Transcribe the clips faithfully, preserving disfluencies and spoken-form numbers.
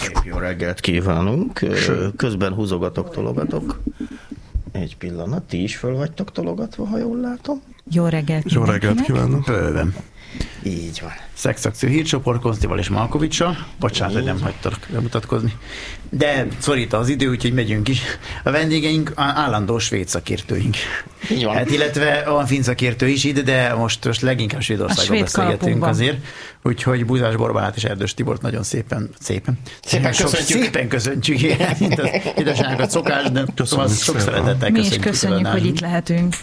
Szép jó reggelt kívánunk. Közben húzogatok, tologatok. Egy pillanat, ti is föl vagytok tologatva, ha jól látom. Jó reggelt Jó reggelt kívánok. Bőven. Így van. Szexakció hírcsoport Konzdival és Malkovicsal. Bocsánat, hogy nem hagytak bemutatkozni. De szorít az idő, úgyhogy megyünk is. A vendégeink állandó svéd szakértőink. Így van. Hát, illetve van finn szakértő is ide, de most, most leginkább Svédországban beszélgetünk azért. Úgyhogy Búzás Borbálát és Erdős Tibort nagyon szépen, szépen, Szépen sok, köszöntjük. Szépen köszöntjük, mint az édesanyákat szokás, de Köszönjük sok szépen. szeretettel Mi is köszöntjük. köszönjük, hogy itt lehetünk.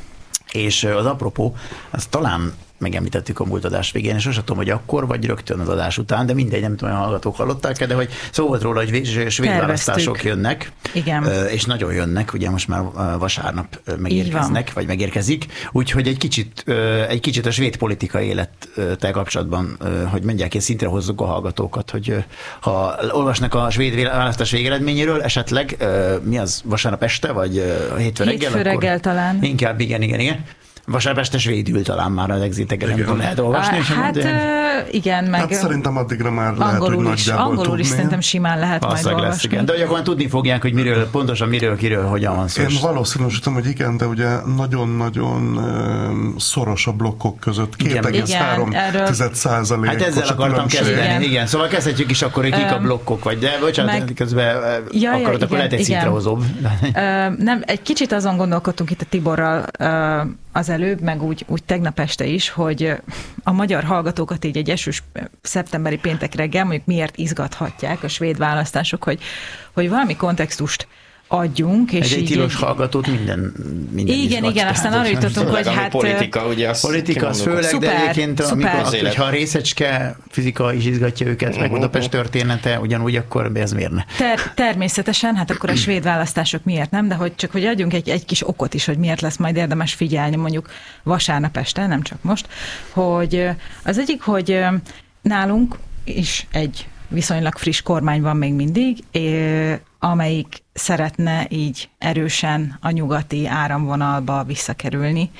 És az apropó, azt talán megemlítettük a múlt adás végén, és sosem tudom, hogy akkor, vagy rögtön az adás után, de mindegy, nem tudom, hogy a hallgatók hallották-e, de hogy szó volt róla, hogy svéd választások jönnek. Igen. És nagyon jönnek, ugye most már vasárnap megérkeznek, vagy megérkezik, úgyhogy egy kicsit, egy kicsit a svéd politikai élettel kapcsolatban, hogy mondják, és szintre hozzuk a hallgatókat, hogy ha olvasnak a svéd választás végeredményéről, esetleg mi az, vasárnap este, vagy hétfő reggel? Hétfő reggel talán. Inkább, igen, igen, igen. Vasárnap este svédül talán már az exiteket, nem tudom, lehet olvasni. Hát de... igen, meg... Hát szerintem addigra már lehet, hogy angolul is, nagyjából angolul tudni. is szerintem simán lehet majd Valószínűleg lesz, olvasni. igen. De akkor tudni fogják, hogy miről, pontosan miről, kiről, hogyan van szó. Én valószínűsítem, hogy igen, de ugye nagyon-nagyon um, szoros a blokkok között. két egész három százalékos Hát ezzel akartam kezdeni, igen. igen. Szóval kezdhetjük is akkor, hogy kik a blokkok, vagy de bocsánat, meg... közben ja, akarod, ja, akkor igen, lehet egy szintre hozóbb. Nem, egy kicsit azon gondolkodtunk itt a Tiborral az előbb, meg úgy, úgy tegnap este is, hogy a magyar hallgatókat így egy esős szeptemberi péntek reggel mondjuk miért izgathatják a svéd választások, hogy, hogy valami kontextust adjunk. És egy így tilos egy... hallgatót minden, minden Igen, izgat, igen, aztán arra jutottunk, hogy hát... Politika, ugye az, politika az főleg, szuper, de egyébként amikor szuper. azt, hogyha a részecske fizika is izgatja őket, uh-huh. meg Budapest története, ugyanúgy akkor ez mérne. Ter- természetesen, hát akkor a svéd választások miért nem, de hogy csak hogy adjunk egy, egy kis okot is, hogy miért lesz majd érdemes figyelni mondjuk vasárnap este, nem csak most, hogy az egyik, hogy nálunk is egy viszonylag friss kormány van még mindig, amelyik szeretne így erősen a nyugati áramvonalba visszakerülni,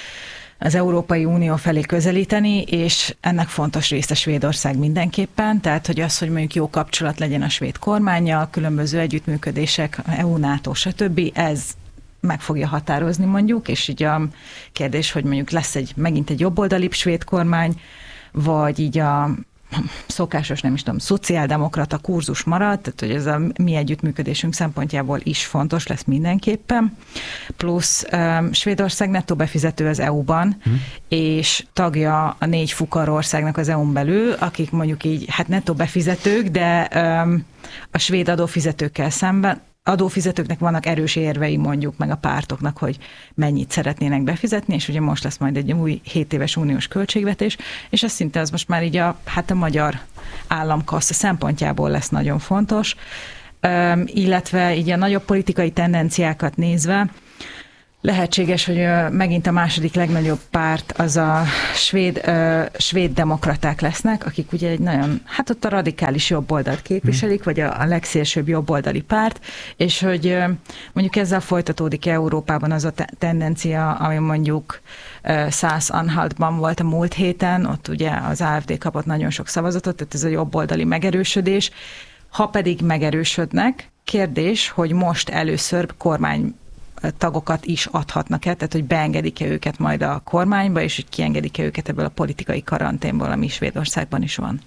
az Európai Unió felé közelíteni, és ennek fontos része Svédország mindenképpen, tehát hogy az, hogy mondjuk jó kapcsolat legyen a svéd kormánnyal, különböző együttműködések, é u, NATO, stb., ez meg fogja határozni mondjuk, és így a kérdés, hogy mondjuk lesz egy megint egy jobboldalibb svéd kormány, vagy így a szokásos, nem is tudom, szociáldemokrata kurzus marad, tehát hogy ez a mi együttműködésünk szempontjából is fontos lesz mindenképpen. Plusz um, Svédország nettó befizető az é u-ban, hmm. és tagja a négy fukar országnak az é u-n belül, akik mondjuk így, hát nettó befizetők, de um, a svéd adófizetőkkel szemben adófizetőknek vannak erős érvei mondjuk meg a pártoknak, hogy mennyit szeretnének befizetni, és ugye most lesz majd egy új hét éves uniós költségvetés, és ez szinte az most már így a, hát a magyar államkassa szempontjából lesz nagyon fontos, Üm, illetve így a nagyobb politikai tendenciákat nézve, lehetséges, hogy megint a második legnagyobb párt az a svéd, uh, svéd demokraták lesznek, akik ugye egy nagyon, hát ott a radikális jobboldalt képviselik, vagy a, a legszélsőbb jobboldali párt, és hogy uh, mondjuk ezzel folytatódik Európában az a te- tendencia, ami mondjuk uh, Szász-Anhaltban volt a múlt héten, ott ugye az á ef dé kapott nagyon sok szavazatot, tehát ez a jobboldali megerősödés. Ha pedig megerősödnek, kérdés, hogy most először kormány tagokat is adhatnak-e, tehát hogy beengedik-e őket majd a kormányba, és hogy kiengedik-e őket ebből a politikai karanténból, ami Svédországban is van.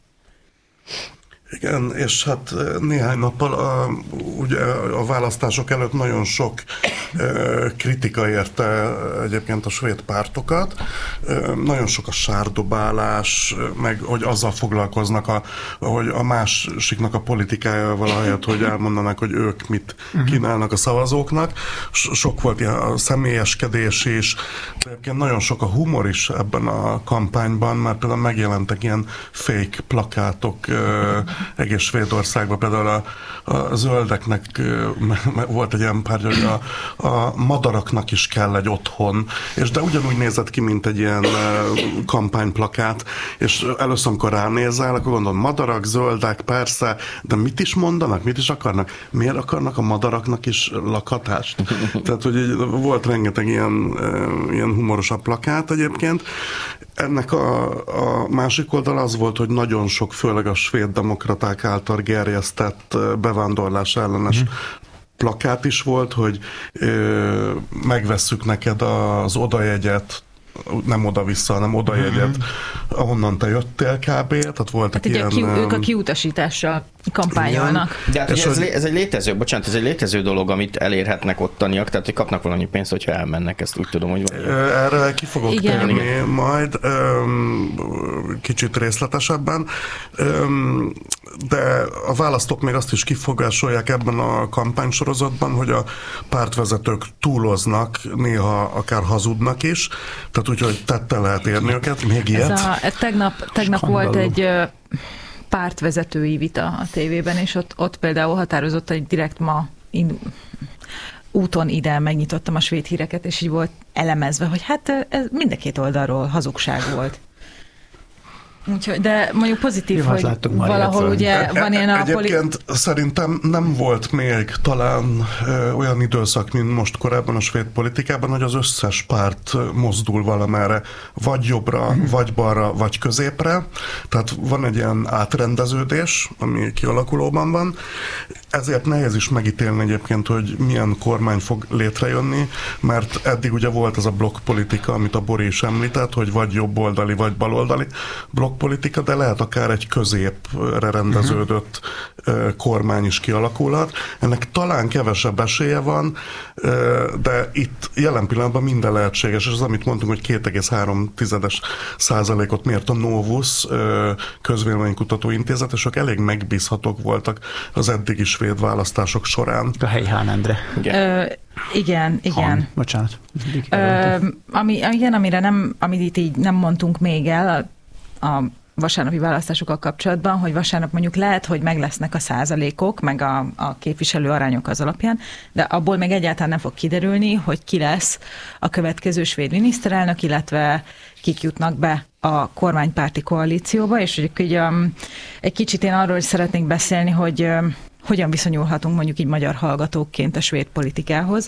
Igen, és hát néhány nappal a, ugye a választások előtt nagyon sok e, kritika érte egyébként a svéd pártokat. E, nagyon sok a sárdobálás, meg hogy azzal foglalkoznak, a, hogy a másiknak a politikája valahelyett, hogy elmondanak, hogy ők mit kínálnak a szavazóknak. Sok volt ilyen a személyeskedés is, de egyébként nagyon sok a humor is ebben a kampányban, mert például megjelentek ilyen fake plakátok e, egész Svédországban, például a, a zöldeknek volt egy ilyen pár, hogy a, a madaraknak is kell egy otthon, és de ugyanúgy nézett ki, mint egy ilyen kampányplakát, és először, amikor ránézel, akkor gondolom, madarak, zöldek, persze, de mit is mondanak, mit is akarnak? Miért akarnak a madaraknak is lakhatást? Tehát, hogy volt rengeteg ilyen, ilyen humorosabb plakát egyébként, Ennek a, a másik oldal az volt, hogy nagyon sok, főleg a svéd demokraták által gerjesztett bevándorlás ellenes mm. plakát is volt, hogy ö, megvesszük neked az odajegyet, nem oda-vissza, hanem odajegyet, mm-hmm. ahonnan te jöttél kb. Tehát voltak hát ilyen... Ki, ők a kiutasítással kampányolnak. De hát ugye ez, ez egy létező, bocsánat, ez egy létező dolog, amit elérhetnek ottaniak, tehát hogy kapnak valami pénzt, hogyha elmennek, ezt úgy tudom, hogy van. Erre ki fogok igen. térni igen. majd kicsit részletesebben, de a választók még azt is kifogásolják ebben a kampánysorozatban, hogy a pártvezetők túloznak, néha akár hazudnak is, tehát úgy, hogy tettel lehet érni őket, még ilyet. Ez a, ez tegnap tegnap volt egy pártvezetői vita a tévében, és ott, ott például határozott, hogy direkt ma in, úton ide megnyitottam a svéd híreket, és így volt elemezve, hogy hát ez mind a két oldalról hazugság volt. Úgyhogy, de mondjuk pozitív, jó, hogy valahol ugye van ilyen a... Egyébként poli... szerintem nem volt még talán ö, olyan időszak, mint most korábban a svéd politikában, hogy az összes párt mozdul valamerre, vagy jobbra, mm. vagy balra, vagy középre. Tehát van egy ilyen átrendeződés, ami kialakulóban van. Ezért nehéz is megítélni egyébként, hogy milyen kormány fog létrejönni, mert eddig ugye volt ez a blokkpolitika, amit a Bori is említett, hogy vagy jobboldali, vagy baloldali blokkpolitika, de lehet akár egy középre rendeződött uh-huh. kormány is kialakulhat. Ennek talán kevesebb esélye van, de itt jelen pillanatban minden lehetséges, és az, amit mondtunk, hogy két egész három százalékot mért a Novus közvéleménykutató intézet, és ők elég megbízhatók voltak az eddigi svéd választások során. A helyi Hán Endre. Igen, Ö, igen. igen. Han, bocsánat. Ö, ami, igen, amire nem, amit itt így nem mondtunk még el a, a vasárnapi választásokkal kapcsolatban, hogy vasárnap mondjuk lehet, hogy meg lesznek a százalékok, meg a, a képviselő arányok az alapján, de abból még egyáltalán nem fog kiderülni, hogy ki lesz a következő svéd miniszterelnök, illetve kik jutnak be a kormánypárti koalícióba, és hogy így, um, egy kicsit én arról is szeretnék beszélni, hogy um, hogyan viszonyulhatunk mondjuk így magyar hallgatókként a svéd politikához.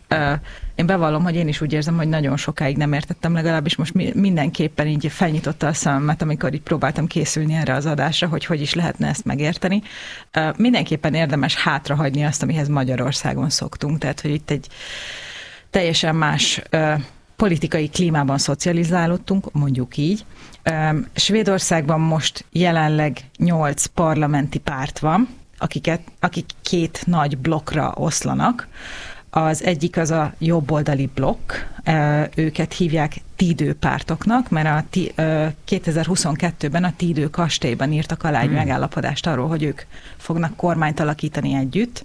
Én bevallom, hogy én is úgy érzem, hogy nagyon sokáig nem értettem, legalábbis most mindenképpen így felnyitotta a szememet, amikor így próbáltam készülni erre az adásra, hogy hogy is lehetne ezt megérteni. Mindenképpen érdemes hátrahagyni azt, amihez Magyarországon szoktunk, tehát hogy itt egy teljesen más politikai klímában szocializálódtunk, mondjuk így. Svédországban most jelenleg nyolc parlamenti párt van, akiket, akik két nagy blokkra oszlanak. Az egyik az a jobboldali blokk, őket hívják Tidő pártoknak, mert a kétezer-huszonkettőben a Tidő kastélyban írtak alá egy hmm. megállapodást arról, hogy ők fognak kormányt alakítani együtt.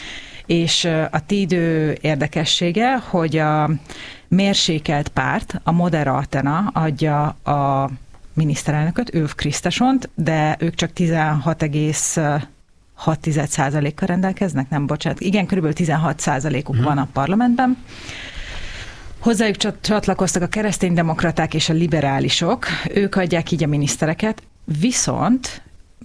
És a Tidő érdekessége, hogy a mérsékelt párt, a Moderaterna adja a miniszterelnököt, Ulf Kristerssont, de ők csak tizenhat egész hat százalékkal rendelkeznek, nem bocsánat, igen, körülbelül tizenhat százalékuk uh-huh. van a parlamentben. Hozzájuk csatlakoztak a kereszténydemokraták és a liberálisok, ők adják így a minisztereket, viszont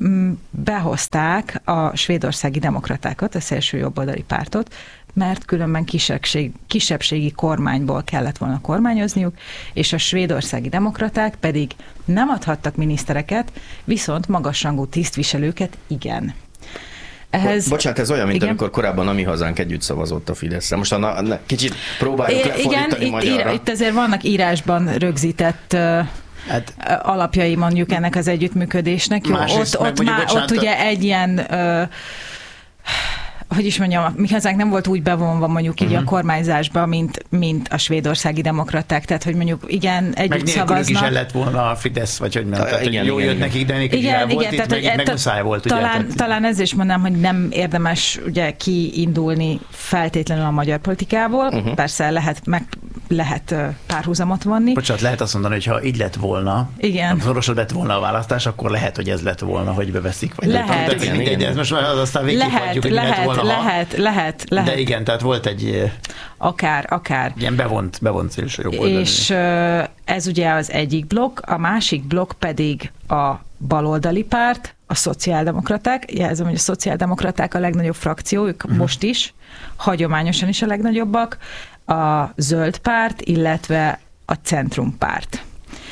behozták a svédországi demokratákat, a szélső jobboldali pártot, mert különben kisebbség, kisebbségi kormányból kellett volna kormányozniuk, és a svédországi demokraták pedig nem adhattak minisztereket, viszont magasrangú tisztviselőket igen. Ehhez... Bocsánat, ez olyan, mint igen? amikor korábban a Mi Hazánk együtt szavazott a Fideszre. Most a, na, kicsit próbáljuk lefordítani igen, magyarra. Itt, itt azért vannak írásban rögzített hát, alapjai mondjuk ennek az együttműködésnek. Jó, ott, ott, má, ott ugye egy ilyen... Ö, hogy is mondjam, Mi Hazánk nem volt úgy bevonva mondjuk így uh-huh. a kormányzásba, mint, mint a svédországi demokraták, tehát hogy mondjuk igen, együtt szavaznak. Meg is el lett volna a Fidesz, vagy hogy mondjam, tehát igen, hogy jó jött nekik, de nekik igen, igen, volt, tehát, itt meg, meg muszáj volt. Ugye, talán, tehát... talán ez is mondom, hogy nem érdemes ugye kiindulni feltétlenül a magyar politikából, uh-huh. persze lehet meg lehet párhuzamot vonni. Bocsánat, lehet azt mondani, hogy ha így lett volna, ha szorosabb lett volna a választás, akkor lehet, hogy ez lett volna, hogy beveszik. Vagy lehet. Nem, igen, igen. De ez most már aztán végig lehet, hagyjuk, hogy lehet, lett volna. Lehet, lehet, lehet. De igen, tehát volt egy... Akár, akár. Ilyen bevont, bevont szélső jobb oldalon. És ez ugye az egyik blokk, a másik blokk pedig a baloldali párt, a szociáldemokraták. Jelzem, hogy a szociáldemokraták a legnagyobb frakció, ők uh-huh. most is, hagyományosan is a legnagyobbak, a zöld párt, illetve a centrumpárt.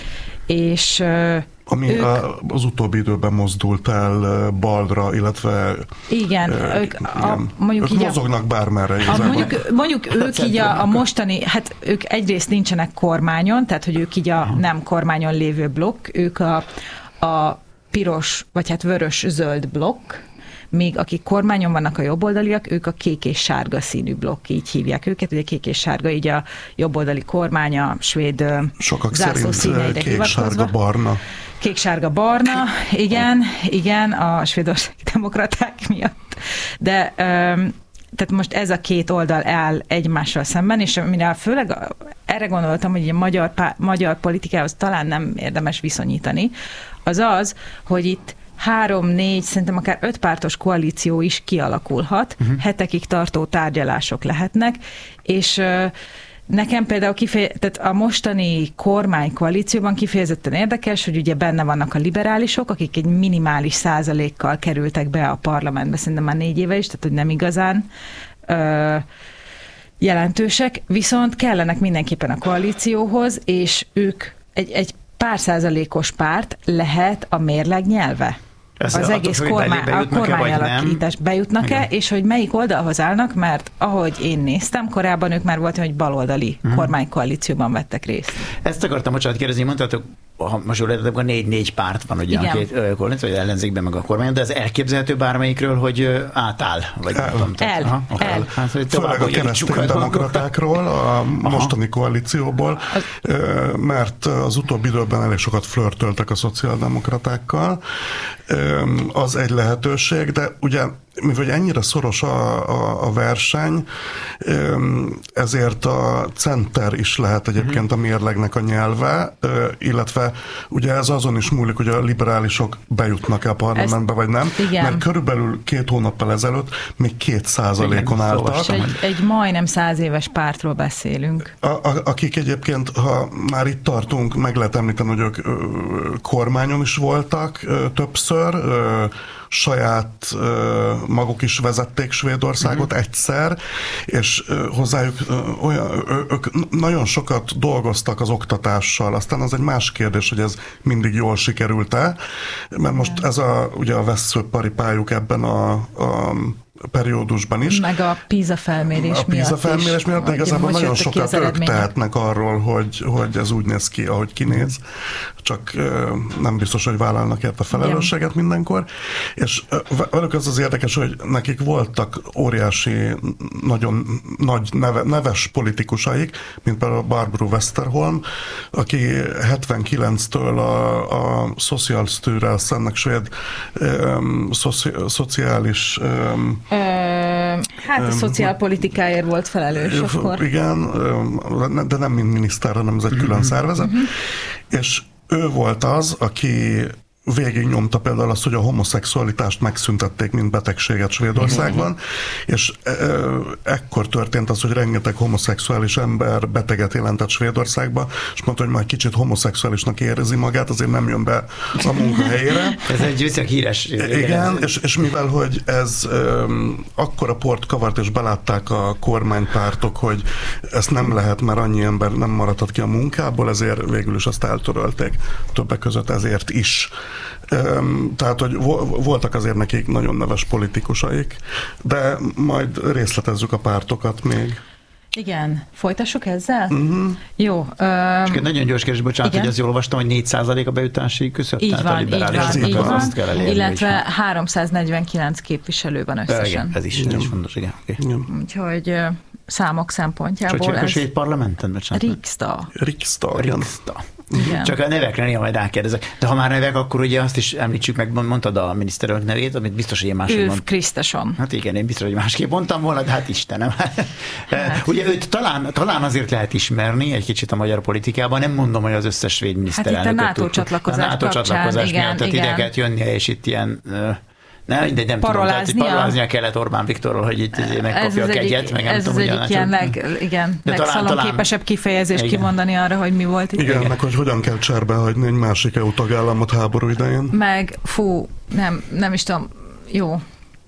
és ami ők, a, az utóbbi időben mozdult el balra, illetve igen, e, ők, igen, a, mondjuk ők így mozognak a, bármerre. A, mondjuk, mondjuk ők így a, a mostani, hát ők egyrészt nincsenek kormányon, tehát hogy ők így a nem kormányon lévő blokk, ők a, a piros, vagy hát vörös-zöld blokk, míg akik kormányon vannak a jobboldaliak, ők a kék és sárga színű blokk, így hívják őket. Ugye kék és sárga, így a jobboldali kormány, a svéd sokak zászló színeire kék, sárga, barna. Kék, sárga, barna, igen, igen, a svédországi demokraták miatt. De tehát most ez a két oldal áll egymással szemben, és mire főleg erre gondoltam, hogy a magyar, magyar politikához talán nem érdemes viszonyítani, az az, hogy itt három, négy, szerintem akár öt pártos koalíció is kialakulhat, uh-huh. hetekig tartó tárgyalások lehetnek, és uh, nekem például kifeje, tehát a mostani kormánykoalícióban kifejezetten érdekes, hogy ugye benne vannak a liberálisok, akik egy minimális százalékkal kerültek be a parlamentbe, szerintem már négy éve is, tehát hogy nem igazán uh, jelentősek, viszont kellenek mindenképpen a koalícióhoz, és ők egy, egy pár százalékos párt lehet a mérleg nyelve. Ez az egész kormány, a kormányalakítás bejutnak-e, igen. És hogy melyik oldalhoz állnak, mert ahogy én néztem, korábban ők már voltak, hogy baloldali uh-huh. kormánykoalícióban vettek részt. Ezt akartam, bocsánat kérdezni, mondtátok, ha most jól értettem, akkor négy-négy párt van ugye a két koalíció, vagy ellenzékben meg a kormány, de ez elképzelhető bármelyikről, hogy átáll? Vagy el. Tudom, el. Aha, el. Hát, főleg a kereszténydemokratákról, a mostani koalícióból, az... mert az utóbbi időben elég sokat flörtöltek a szociáldemokratákkal. Az egy lehetőség, de ugye mivel ennyire szoros a, a, a verseny, ezért a center is lehet egyébként a mérlegnek a nyelve, illetve ugye ez azon is múlik, hogy a liberálisok bejutnak-e a parlamentbe, vagy nem, igen. Mert körülbelül két hónappal ezelőtt még két százalékon álltak. Egy, egy majdnem száz éves pártról beszélünk. A, a, akik egyébként, ha már itt tartunk, meg lehet említeni, hogy ők ö, kormányon is voltak ö, többször, ö, saját ö, maguk is vezették Svédországot uh-huh. egyszer, és ö, hozzájuk ö, olyan, ö, ők nagyon sokat dolgoztak az oktatással, aztán az egy más kérdés, hogy ez mindig jól sikerült-e, mert most ez a, ugye a veszőparipájuk ebben a, a periódusban is. Meg a PISA felmérés a miatt PISA felmérés miatt, de igazából nagyon sokat ők tehetnek arról, hogy, hogy ez úgy néz ki, ahogy kinéz. Csak nem biztos, hogy vállalnak érte felelősséget igen. mindenkor. És velük az az érdekes, hogy nekik voltak óriási, nagyon nagy neve, neves politikusaik, mint például Barbro Westerholm, aki hetvenkilenctől a, a Socialstyrelsennek svéd um, szoci, szociális um, Ö, hát a um, szociálpolitikáért volt felelős uh, akkor. Igen, de nem mint miniszter, hanem ez egy külön uh-huh. szervezet. Uh-huh. És ő volt az, aki végignyomta például azt, hogy a homoszexualitást megszüntették, mint betegséget Svédországban, uh-huh. és e- ekkor történt az, hogy rengeteg homoszexuális ember beteget jelentett Svédországba, és mondta, hogy majd kicsit homoszexuálisnak érzi magát, azért nem jön be a munkahelyére. Ez egy viszonylag híres. Igen, és, és mivel, hogy ez um, akkora port kavart, és belátták a kormánypártok, hogy ezt nem lehet, mert annyi ember nem maradhat ki a munkából, ezért végül is azt eltörölték. Többek között ezért is. Tehát, hogy voltak azért nekik nagyon neves politikusaik, de majd részletezzük a pártokat még. Igen. Folytassuk ezzel? Uh-huh. Jó. Um, És nagyon gyors kérdés, bocsánat, igen? Hogy azt jól olvastam, hogy négy százalék a bejutási küszöb. Így van, így van, így van. Azt kell elérni, illetve háromszáznegyvenkilenc képviselő van összesen. Igen, ez is, ez is fontos, igen. Okay. Úgyhogy számok szempontjából ez... És hogy a parlamenten? Riksdag. Riksdag. Riksdag. Igen. Csak a nevekre néha majd rákérdezek. De ha már nevek, akkor ugye azt is említsük meg, mondtad a miniszterelnök nevét, amit biztos, hogy én másképp mondtam. Ulf Kristersson. Hát igen, én biztos, hogy másképp mondtam volna, de hát Istenem. Hát. Ugye őt talán, talán azért lehet ismerni egy kicsit a magyar politikában, nem mondom, hogy az összes svéd miniszterelnököt. Hát itt a NATO csatlakozás a NATO kapcsán, csatlakozás igen, miatt, tehát igen. ide kellett jönnie, és itt ilyen... Ne, de nem paroláznia. tudom, tehát paroláznia kellett Orbán Viktorról, hogy itt megkapja a kegyet, meg nem ez tudom, ez az egyik ilyen leg, igen, legszalonképesebb kifejezés igen. kimondani arra, hogy mi volt itt. Igen, igen. Meg hogy hogyan kell cserbe hagyni egy másik é u tagállamot háború idején. Meg, fú, nem, nem is tudom, jó.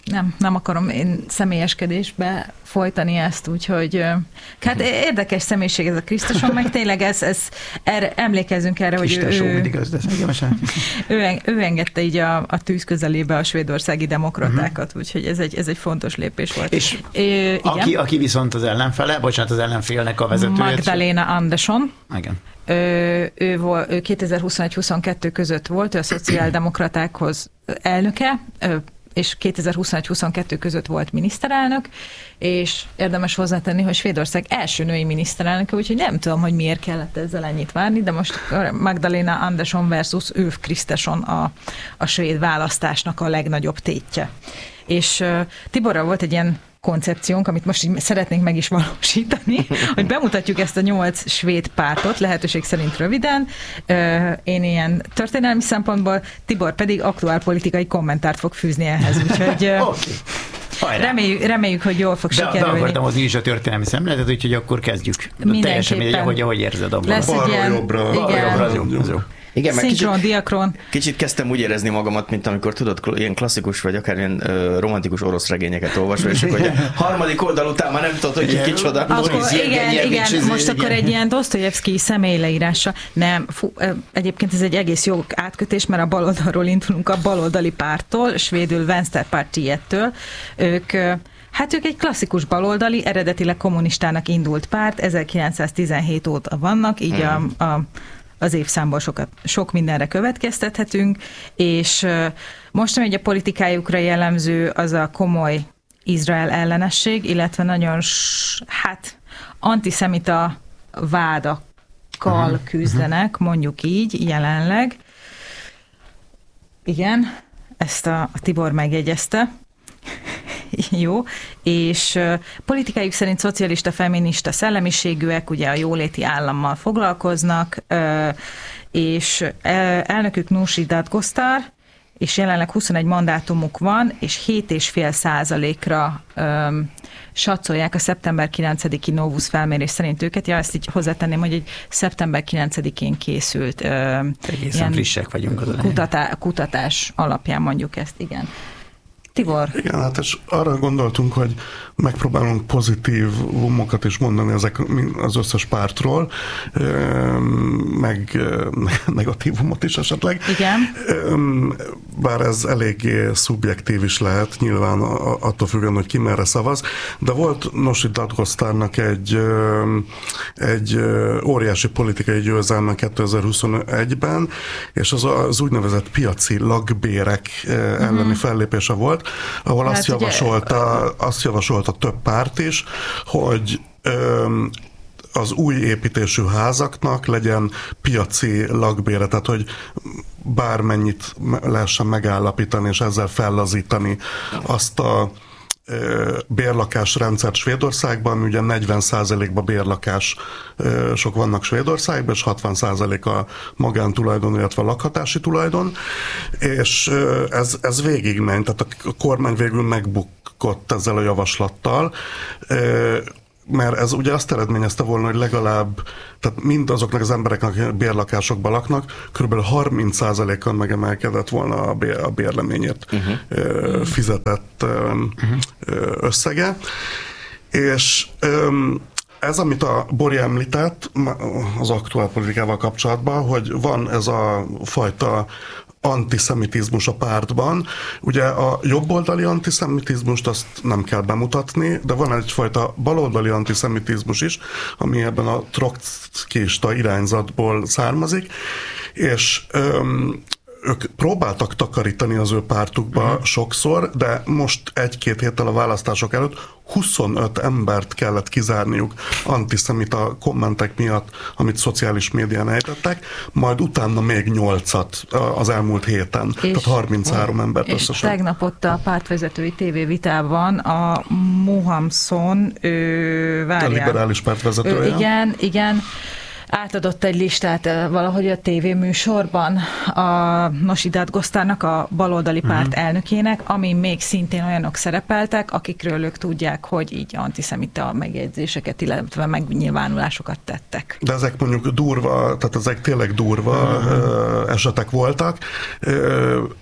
Nem, nem akarom én személyeskedésbe folytani ezt, úgyhogy hát érdekes személyiség ez a Krisztuson, meg tényleg ez, ez erre, emlékezzünk erre, hogy ő, ő, ő, ő engedte így a, a tűz közelébe a svédországi demokratákat, uh-huh. úgyhogy ez egy, ez egy fontos lépés volt. És é, aki, aki viszont az ellenfele, bocsánat, az ellenfélnek a vezetője. Magdalena Andersson. Igen. Ő, ő, volt, ő kétezer-huszonegy-huszonkettő között volt, ő a szociáldemokratákhoz elnöke, és kétezer-huszonegy-huszonkettő között volt miniszterelnök, és érdemes hozzátenni, hogy Svédország első női miniszterelnöke, úgyhogy nem tudom, hogy miért kellett ezzel ennyit várni, de most Magdalena Andersson versus Ulf Kristersson a, a svéd választásnak a legnagyobb tétje. És uh, Tiborral volt egy ilyen koncepciónk, amit most így szeretnénk meg is valósítani, hogy bemutatjuk ezt a nyolc svéd pártot, lehetőség szerint röviden. Én ilyen történelmi szempontból, Tibor pedig aktuálpolitikai kommentárt fog fűzni ehhez, úgyhogy okay. reméljük, reméljük, hogy jól fog de, sikerülni. De akartam hozni is a történelmi szemléletet, úgyhogy akkor kezdjük. Teljesen mindegy, ahogy, ahogy érzed abban. Lesz egy ilyen, jobbra, igen. jobbra, az jó, az jó. Igen, szinkron, kicsit, diakron. Kicsit kezdtem úgy érezni magamat, mint amikor tudod, ilyen klasszikus vagy akár ilyen uh, romantikus orosz regényeket olvasva, és akkor hogy a harmadik oldal után már nem tudod, hogy ki kicsoda. Akkor, igen, igen, igen, most igen. Akkor egy ilyen Dostoyevsky személyleírása. Nem, fú, egyébként ez egy egész jó átkötés, mert a baloldalról indulunk, a baloldali párttól, svédül Vänsterpartiettől. Ők Hát ők egy klasszikus baloldali, eredetileg kommunistának indult párt, ezerkilencszáztizenhét óta vannak, így mm. a, a az évszámból sokat, sok mindenre következtethetünk, és most, ami a politikájukra jellemző, az a komoly Izrael ellenesség, illetve nagyon, hát, antiszemita vádakkal uh-huh. küzdenek, mondjuk így, jelenleg. Igen, ezt a, a Tibor megjegyezte. Jó, és uh, politikájuk szerint szocialista, feminista szellemiségűek, ugye a jóléti állammal foglalkoznak, uh, és uh, elnökük Nooshi Dadgostar, és jelenleg huszonegy mandátumuk van, és hét egész öt százalékra um, satszolják a szeptember kilencediki Novus felmérés szerint őket. Ja, ezt így hozzátenném, hogy egy szeptember kilencedikén készült uh, egészen frissek vagyunk az kutatá- kutatás alapján mondjuk ezt, igen. Tibor. Igen, hát és arra gondoltunk, hogy megpróbálunk pozitívumokat is mondani ezek az összes pártról, meg negatívumot is esetleg. Igen. Bár ez eléggé szubjektív is lehet, nyilván attól függően, hogy ki merre szavaz, de volt Nooshi Dadgostarnak egy, egy óriási politikai győzelme kétezer-huszonegyben, és az az úgynevezett piaci lakbérek elleni uh-huh. fellépése volt, ahol hát azt, javasolta, ugye... azt javasolta több párt is, hogy öm, az új építésű házaknak legyen piaci lakbére, tehát hogy bármennyit lehessen megállapítani, és ezzel fellazítani azt a bérlakás rendszert Svédországban, ugye negyven százalékban bérlakás sok vannak Svédországban, és hatvan százalék a magántulajdon, illetve a lakhatási tulajdon, és ez, ez végigment, tehát a kormány végül megbukott ezzel a javaslattal, mert ez ugye azt eredményezte volna, hogy legalább, tehát mind azoknak az embereknek, akik bérlakásokban laknak, kb. harminc százalékkal megemelkedett volna a, bér, a bérleményért uh-huh. fizetett uh-huh. összege. És ez, amit a Bori említett az aktuálpolitikával kapcsolatban, hogy van ez a fajta antiszemitizmus a pártban. Ugye a jobboldali antiszemitizmust azt nem kell bemutatni, de van egyfajta baloldali antiszemitizmus is, ami ebben a trockista irányzatból származik, és öm, ők próbáltak takarítani az ő pártukba uh-huh. sokszor, de most egy-két héttel a választások előtt huszonöt embert kellett kizárniuk antiszemita kommentek miatt, amit szociális médián ejtettek, majd utána még nyolcat az elmúlt héten, és, tehát harminchárom embert és összesen. És tegnap ott a pártvezetői tévévitában a Mohamson, ő várjál. A liberális pártvezetője. Ő, igen, igen. Átadott egy listát valahogy a tévéműsorban a Nooshi Dadgostarnak, a baloldali párt uh-huh. elnökének, ami még szintén olyanok szerepeltek, akikről ők tudják, hogy így antiszemita megjegyzéseket, illetve megnyilvánulásokat tettek. De ezek mondjuk durva, tehát ezek tényleg durva uh-huh. esetek voltak.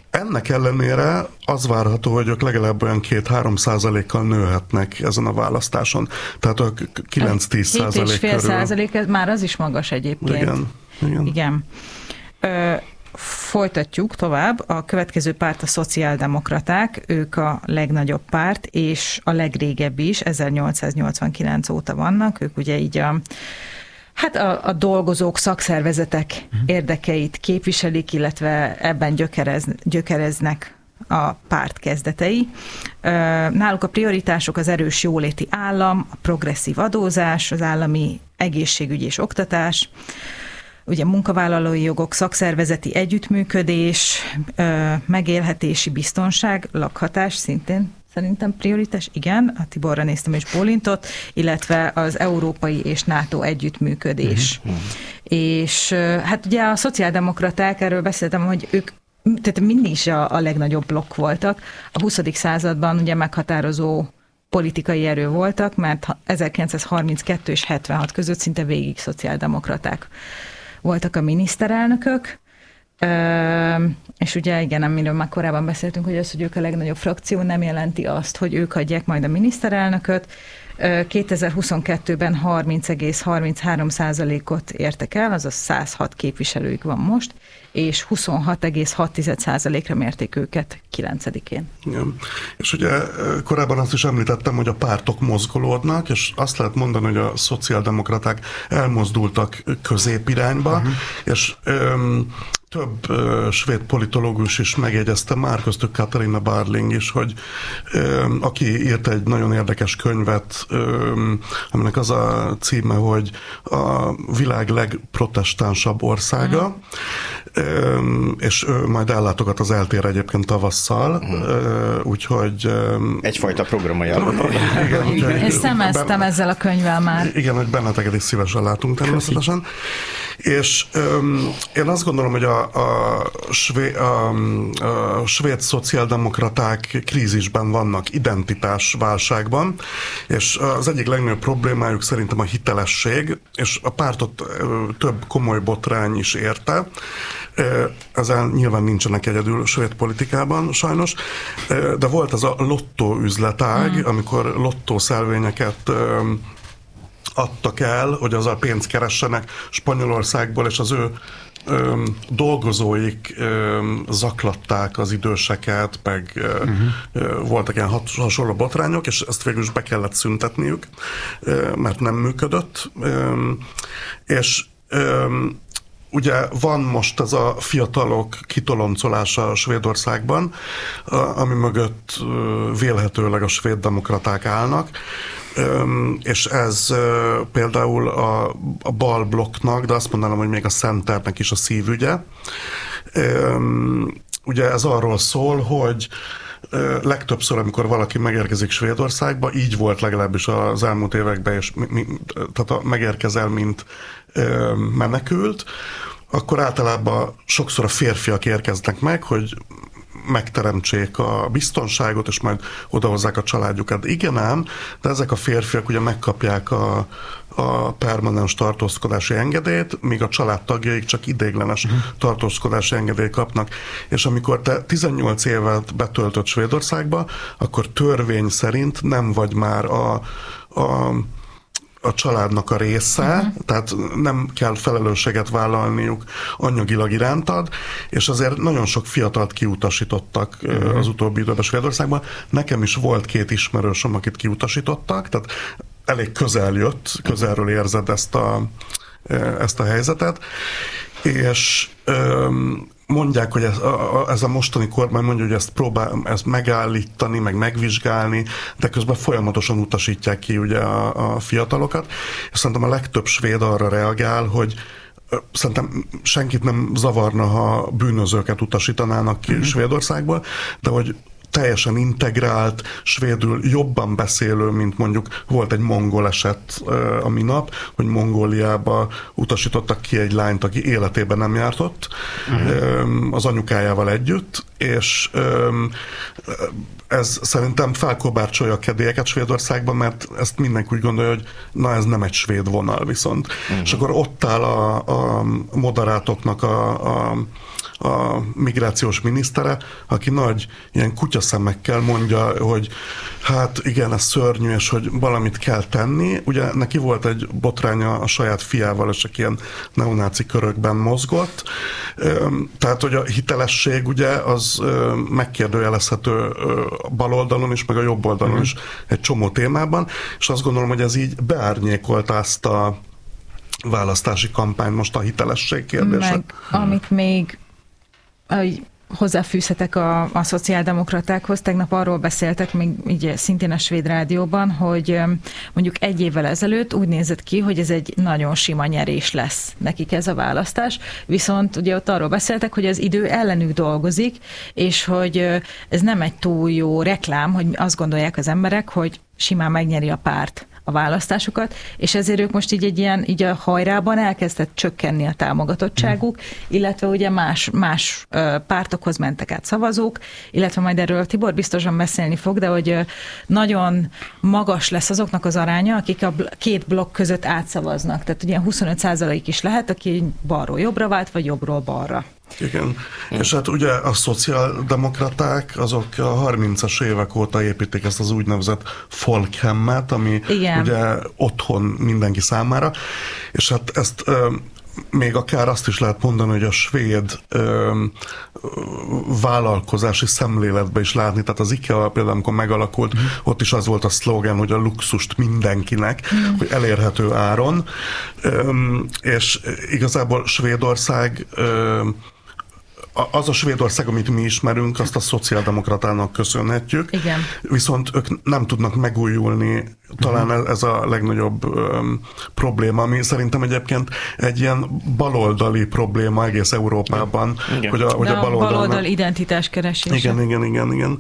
ennek ellenére az várható, hogy ők legalább olyan két-három százalékkal nőhetnek ezen a választáson. Tehát a kilenc-tíz százalék körül. hét egész öt százalék, ez már az is magas egyébként. Igen. Igen. Igen. Ö, folytatjuk tovább. A következő párt a szociáldemokraták, ők a legnagyobb párt, és a legrégebbi is, ezernyolcszáznyolcvankilenc óta vannak. Ők ugye így a Hát a, a dolgozók, szakszervezetek uh-huh. érdekeit képviselik, illetve ebben gyökerez, gyökereznek a párt kezdetei. Náluk a prioritások az erős jóléti állam, a progresszív adózás, az állami egészségügy és oktatás, ugye munkavállalói jogok, szakszervezeti együttműködés, megélhetési biztonság, lakhatás szintén szerintem prioritás, igen, a Tiborra néztem és bólintott, illetve az európai és NATO együttműködés. Mm-hmm. És hát ugye a szociáldemokraták, erről beszéltem, hogy ők tehát mindig is a, a legnagyobb blokk voltak. A huszadik században ugye meghatározó politikai erő voltak, mert ezerkilencszázharminckettő és hetvenhat között szinte végig szociáldemokraták voltak a miniszterelnökök. Ö, és ugye igen, amiről már korábban beszéltünk, hogy az, hogy ők a legnagyobb frakció, nem jelenti azt, hogy ők adják majd a miniszterelnököt. kétezer-huszonkettőben harminc egész harminchárom százalékot értek el, azaz százhat képviselőjük van most, és huszonhat egész hat százalékra mérték őket kilencedikén. Igen. És ugye korábban azt is említettem, hogy a pártok mozgolódnak, és azt lehet mondani, hogy a szociáldemokraták elmozdultak középirányba, uh-huh. és öm, több uh, svéd politológus is megjegyezte, már köztük Katarina Barling is, hogy um, aki írt egy nagyon érdekes könyvet, um, aminek az a címe, hogy a világ legprotestánsabb országa, mm. um, és ő majd ellátogat az eltére egyébként tavasszal, mm. uh, úgyhogy... Um, Egyfajta programja. Igen, igen. Én szemeztem ben, ezzel a könyvvel már. Igen, hogy benneteket is szívesen látunk természetesen. És um, én azt gondolom, hogy a A, své, a, a svéd szociáldemokraták krízisben vannak, identitásválságban, és az egyik legnagyobb problémájuk szerintem a hitelesség, és a pártot több komoly botrány is érte. Ezzel nyilván nincsenek egyedül svéd politikában, sajnos, de volt az a lottó üzletág, mm. amikor lottószelvényeket adtak el, hogy azzal pénzt keressenek Spanyolországból, és az ő Öm, dolgozóik öm, zaklatták az időseket, meg uh-huh. ö, voltak ilyen hasonló botrányok, és ezt végül is be kellett szüntetniük, ö, mert nem működött. Öm, és öm, ugye van most ez a fiatalok kitoloncolása Svédországban, ami mögött ö, vélhetőleg a svéd demokraták állnak, és ez például a, a bal blokknak, de azt mondanám, hogy még a centernek is a szívügye. Ugye ez arról szól, hogy legtöbbször, amikor valaki megérkezik Svédországba, így volt legalábbis az elmúlt években, és mi, mi, tehát megérkezel, mint menekült, akkor általában sokszor a férfiak érkeznek meg, hogy megteremtsék a biztonságot, és majd odahozzák a családjukat. Igen ám, de ezek a férfiak ugye megkapják a, a permanens tartózkodási engedélyt, míg a családtagjaik csak ideiglenes uh-huh. tartózkodási engedélyt kapnak. És amikor te tizennyolc évet betöltött Svédországba, akkor törvény szerint nem vagy már a, a a családnak a része, uh-huh. tehát nem kell felelősséget vállalniuk anyagilag irántad, és azért nagyon sok fiatalt kiutasítottak uh-huh. az utóbbi időben Svédországban. Nekem is volt két ismerősöm, akit kiutasítottak, tehát elég közel jött, közelről érzed ezt a, ezt a helyzetet, és öm, mondják, hogy ez a, ez a mostani kormány mondja, hogy ezt próbál ezt megállítani, meg megvizsgálni, de közben folyamatosan utasítják ki ugye a, a fiatalokat, és szerintem a legtöbb svéd arra reagál, hogy szerintem senkit nem zavarna, ha bűnözőket utasítanának ki mm-hmm. Svédországból, de hogy teljesen integrált, svédül jobban beszélő, mint mondjuk volt egy mongol eset uh, a minap, hogy Mongóliába utasítottak ki egy lányt, aki életében nem járt ott, uh-huh. um, az anyukájával együtt, és um, ez szerintem felkorbácsolja a kedélyeket Svédországban, mert ezt mindenki úgy gondolja, hogy na ez nem egy svéd vonal viszont. Uh-huh. És akkor ott áll a, a moderátoknak a, a a migrációs minisztere, aki nagy ilyen kutyaszemekkel mondja, hogy hát igen, ez szörnyű, és hogy valamit kell tenni. Ugye neki volt egy botránya a saját fiával, és aki ilyen neonáci körökben mozgott. Tehát, hogy a hitelesség ugye az megkérdőjelezhető a bal oldalon is, meg a jobb oldalon uh-huh. is egy csomó témában, és azt gondolom, hogy ez így beárnyékolta ezt a választási kampány, most a hitelesség kérdése. Meg amit még hozzáfűzhetek a, a szociáldemokratákhoz, tegnap arról beszéltek, még így szintén a svéd rádióban, hogy mondjuk egy évvel ezelőtt úgy nézett ki, hogy ez egy nagyon sima nyerés lesz nekik ez a választás, viszont ugye ott arról beszéltek, hogy az idő ellenük dolgozik, és hogy ez nem egy túl jó reklám, hogy azt gondolják az emberek, hogy simán megnyeri a párt a választásokat, és ezért ők most így egy ilyen, így a hajrában elkezdett csökkenni a támogatottságuk, illetve ugye más, más pártokhoz mentek át szavazók, illetve majd erről Tibor biztosan beszélni fog, de hogy nagyon magas lesz azoknak az aránya, akik a két blokk között átszavaznak. Tehát ugye huszonöt százalék is lehet, aki balról jobbra vált, vagy jobbról balra. Igen, és hát ugye a szociáldemokraták azok a harmincas évek óta építik ezt az úgynevezett folkhemmet, ami igen. ugye otthon mindenki számára, és hát ezt ö, még akár azt is lehet mondani, hogy a svéd ö, vállalkozási szemléletbe is látni, tehát az IKEA például, amikor megalakult, mm. ott is az volt a szlogán, hogy a luxust mindenkinek, mm. hogy elérhető áron, ö, és igazából Svédország ö, az a Svédország, amit mi ismerünk, azt a szociáldemokratának köszönhetjük. Igen. Viszont ők nem tudnak megújulni, talán uh-huh. ez a legnagyobb um, probléma, ami szerintem egyébként egy ilyen baloldali probléma egész Európában. Igen. Hogy a, hogy de a baloldal, baloldal identitás keresése. Igen, igen, igen, igen.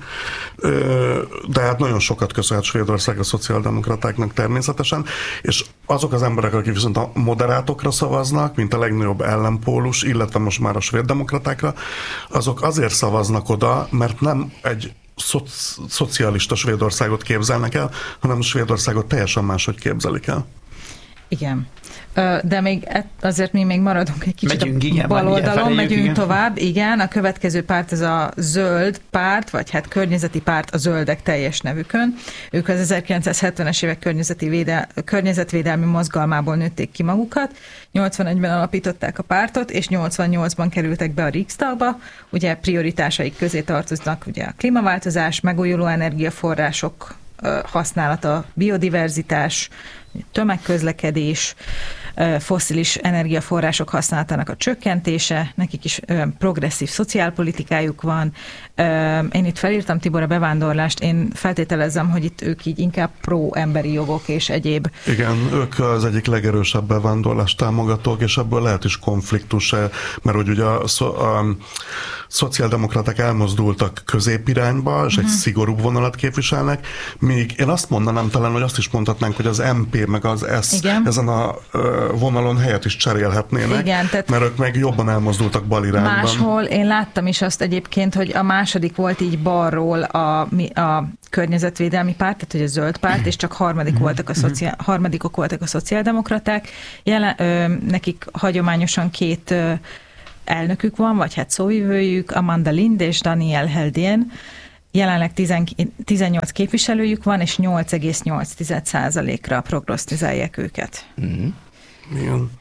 De hát nagyon sokat köszönhet Svédország a szociáldemokratáknak természetesen, és azok az emberek, akik viszont a moderátokra szavaznak, mint a legnagyobb ellenpólus, illetve most már a svéddemokratákra, azok azért szavaznak oda, mert nem egy szoci- szocialista Svédországot képzelnek el, hanem a Svédországot teljesen máshogy képzelik el. Igen. De még azért mi még maradunk egy kicsit megyünk, igen, a bal oldalon, megyünk igen. tovább. Igen, a következő párt ez a zöld párt, vagy hát környezeti párt, a zöldek teljes nevükön. Ők az ezerkilencszázhetvenes évek környezeti védel, környezetvédelmi mozgalmából nőtték ki magukat. nyolcvanegyben alapították a pártot, és nyolcvannyolcban kerültek be a Riksdagba. Ugye prioritásaik közé tartoznak ugye a klímaváltozás, megújuló energiaforrások használata, biodiverzitás, tömegközlekedés, fosszilis energiaforrások használatának a csökkentése, nekik is progresszív szociálpolitikájuk van. Én itt felírtam, Tibor, a bevándorlást, én feltételezem, hogy itt ők így inkább pro-emberi jogok és egyéb. Igen, ők az egyik legerősebb bevándorlás támogatók, és ebből lehet is konfliktus, mert hogy ugye a, a szociáldemokraták elmozdultak középirányba, és uh-huh. egy szigorúbb vonalat képviselnek, míg én azt mondanám talán, hogy azt is mondhatnánk, hogy az em pé meg az es Igen. ezen a vonalon helyet is cserélhetnének, Igen, tehát mert ők meg jobban elmozdultak bal irányban. Máshol én láttam is azt egyébként, hogy a második volt így balról a, a környezetvédelmi párt, tehát hogy a zöld párt, és csak harmadik voltak a szociál, harmadikok voltak a szociáldemokraták. Jelen, ö, nekik hagyományosan két ö, elnökük van, vagy hát szóvivőjük, Amanda Lind és Daniel Heldén. Jelenleg tizennyolc képviselőjük van, és nyolc egész nyolc százalékra prognosztizálják őket. Mm-hmm. Igen.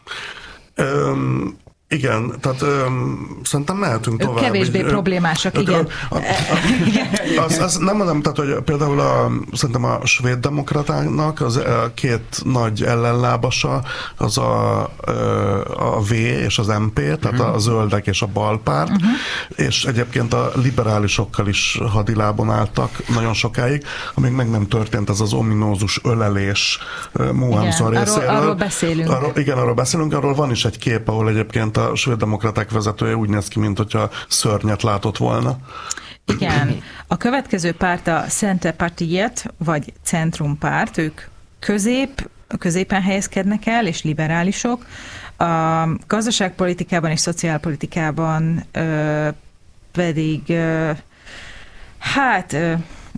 Um, igen, tehát um, szerintem mehetünk tovább. Ők kevésbé hogy, problémásak, ö, igen. A, a, a, az, az nem mondom, tehát, hogy például a, szerintem a svéd demokratáknak az a két nagy ellenlábasa az a, a V és az em pé, tehát uh-huh. a zöldek és a balpárt, uh-huh. és egyébként a liberálisokkal is hadilábon álltak nagyon sokáig, amíg meg nem történt ez az ominózus ölelés Mohammed részéről. Arról, arról beszélünk. Arról, igen, arról beszélünk, arról van is egy kép, ahol egyébként a svéddemokraták vezetője úgy néz ki, mint hogyha szörnyet látott volna. Igen. A következő párt a Centerpartiet, vagy Centrumpárt, ők közép, középen helyezkednek el, és liberálisok. A gazdaságpolitikában és szociálpolitikában ö, pedig ö, hát ö,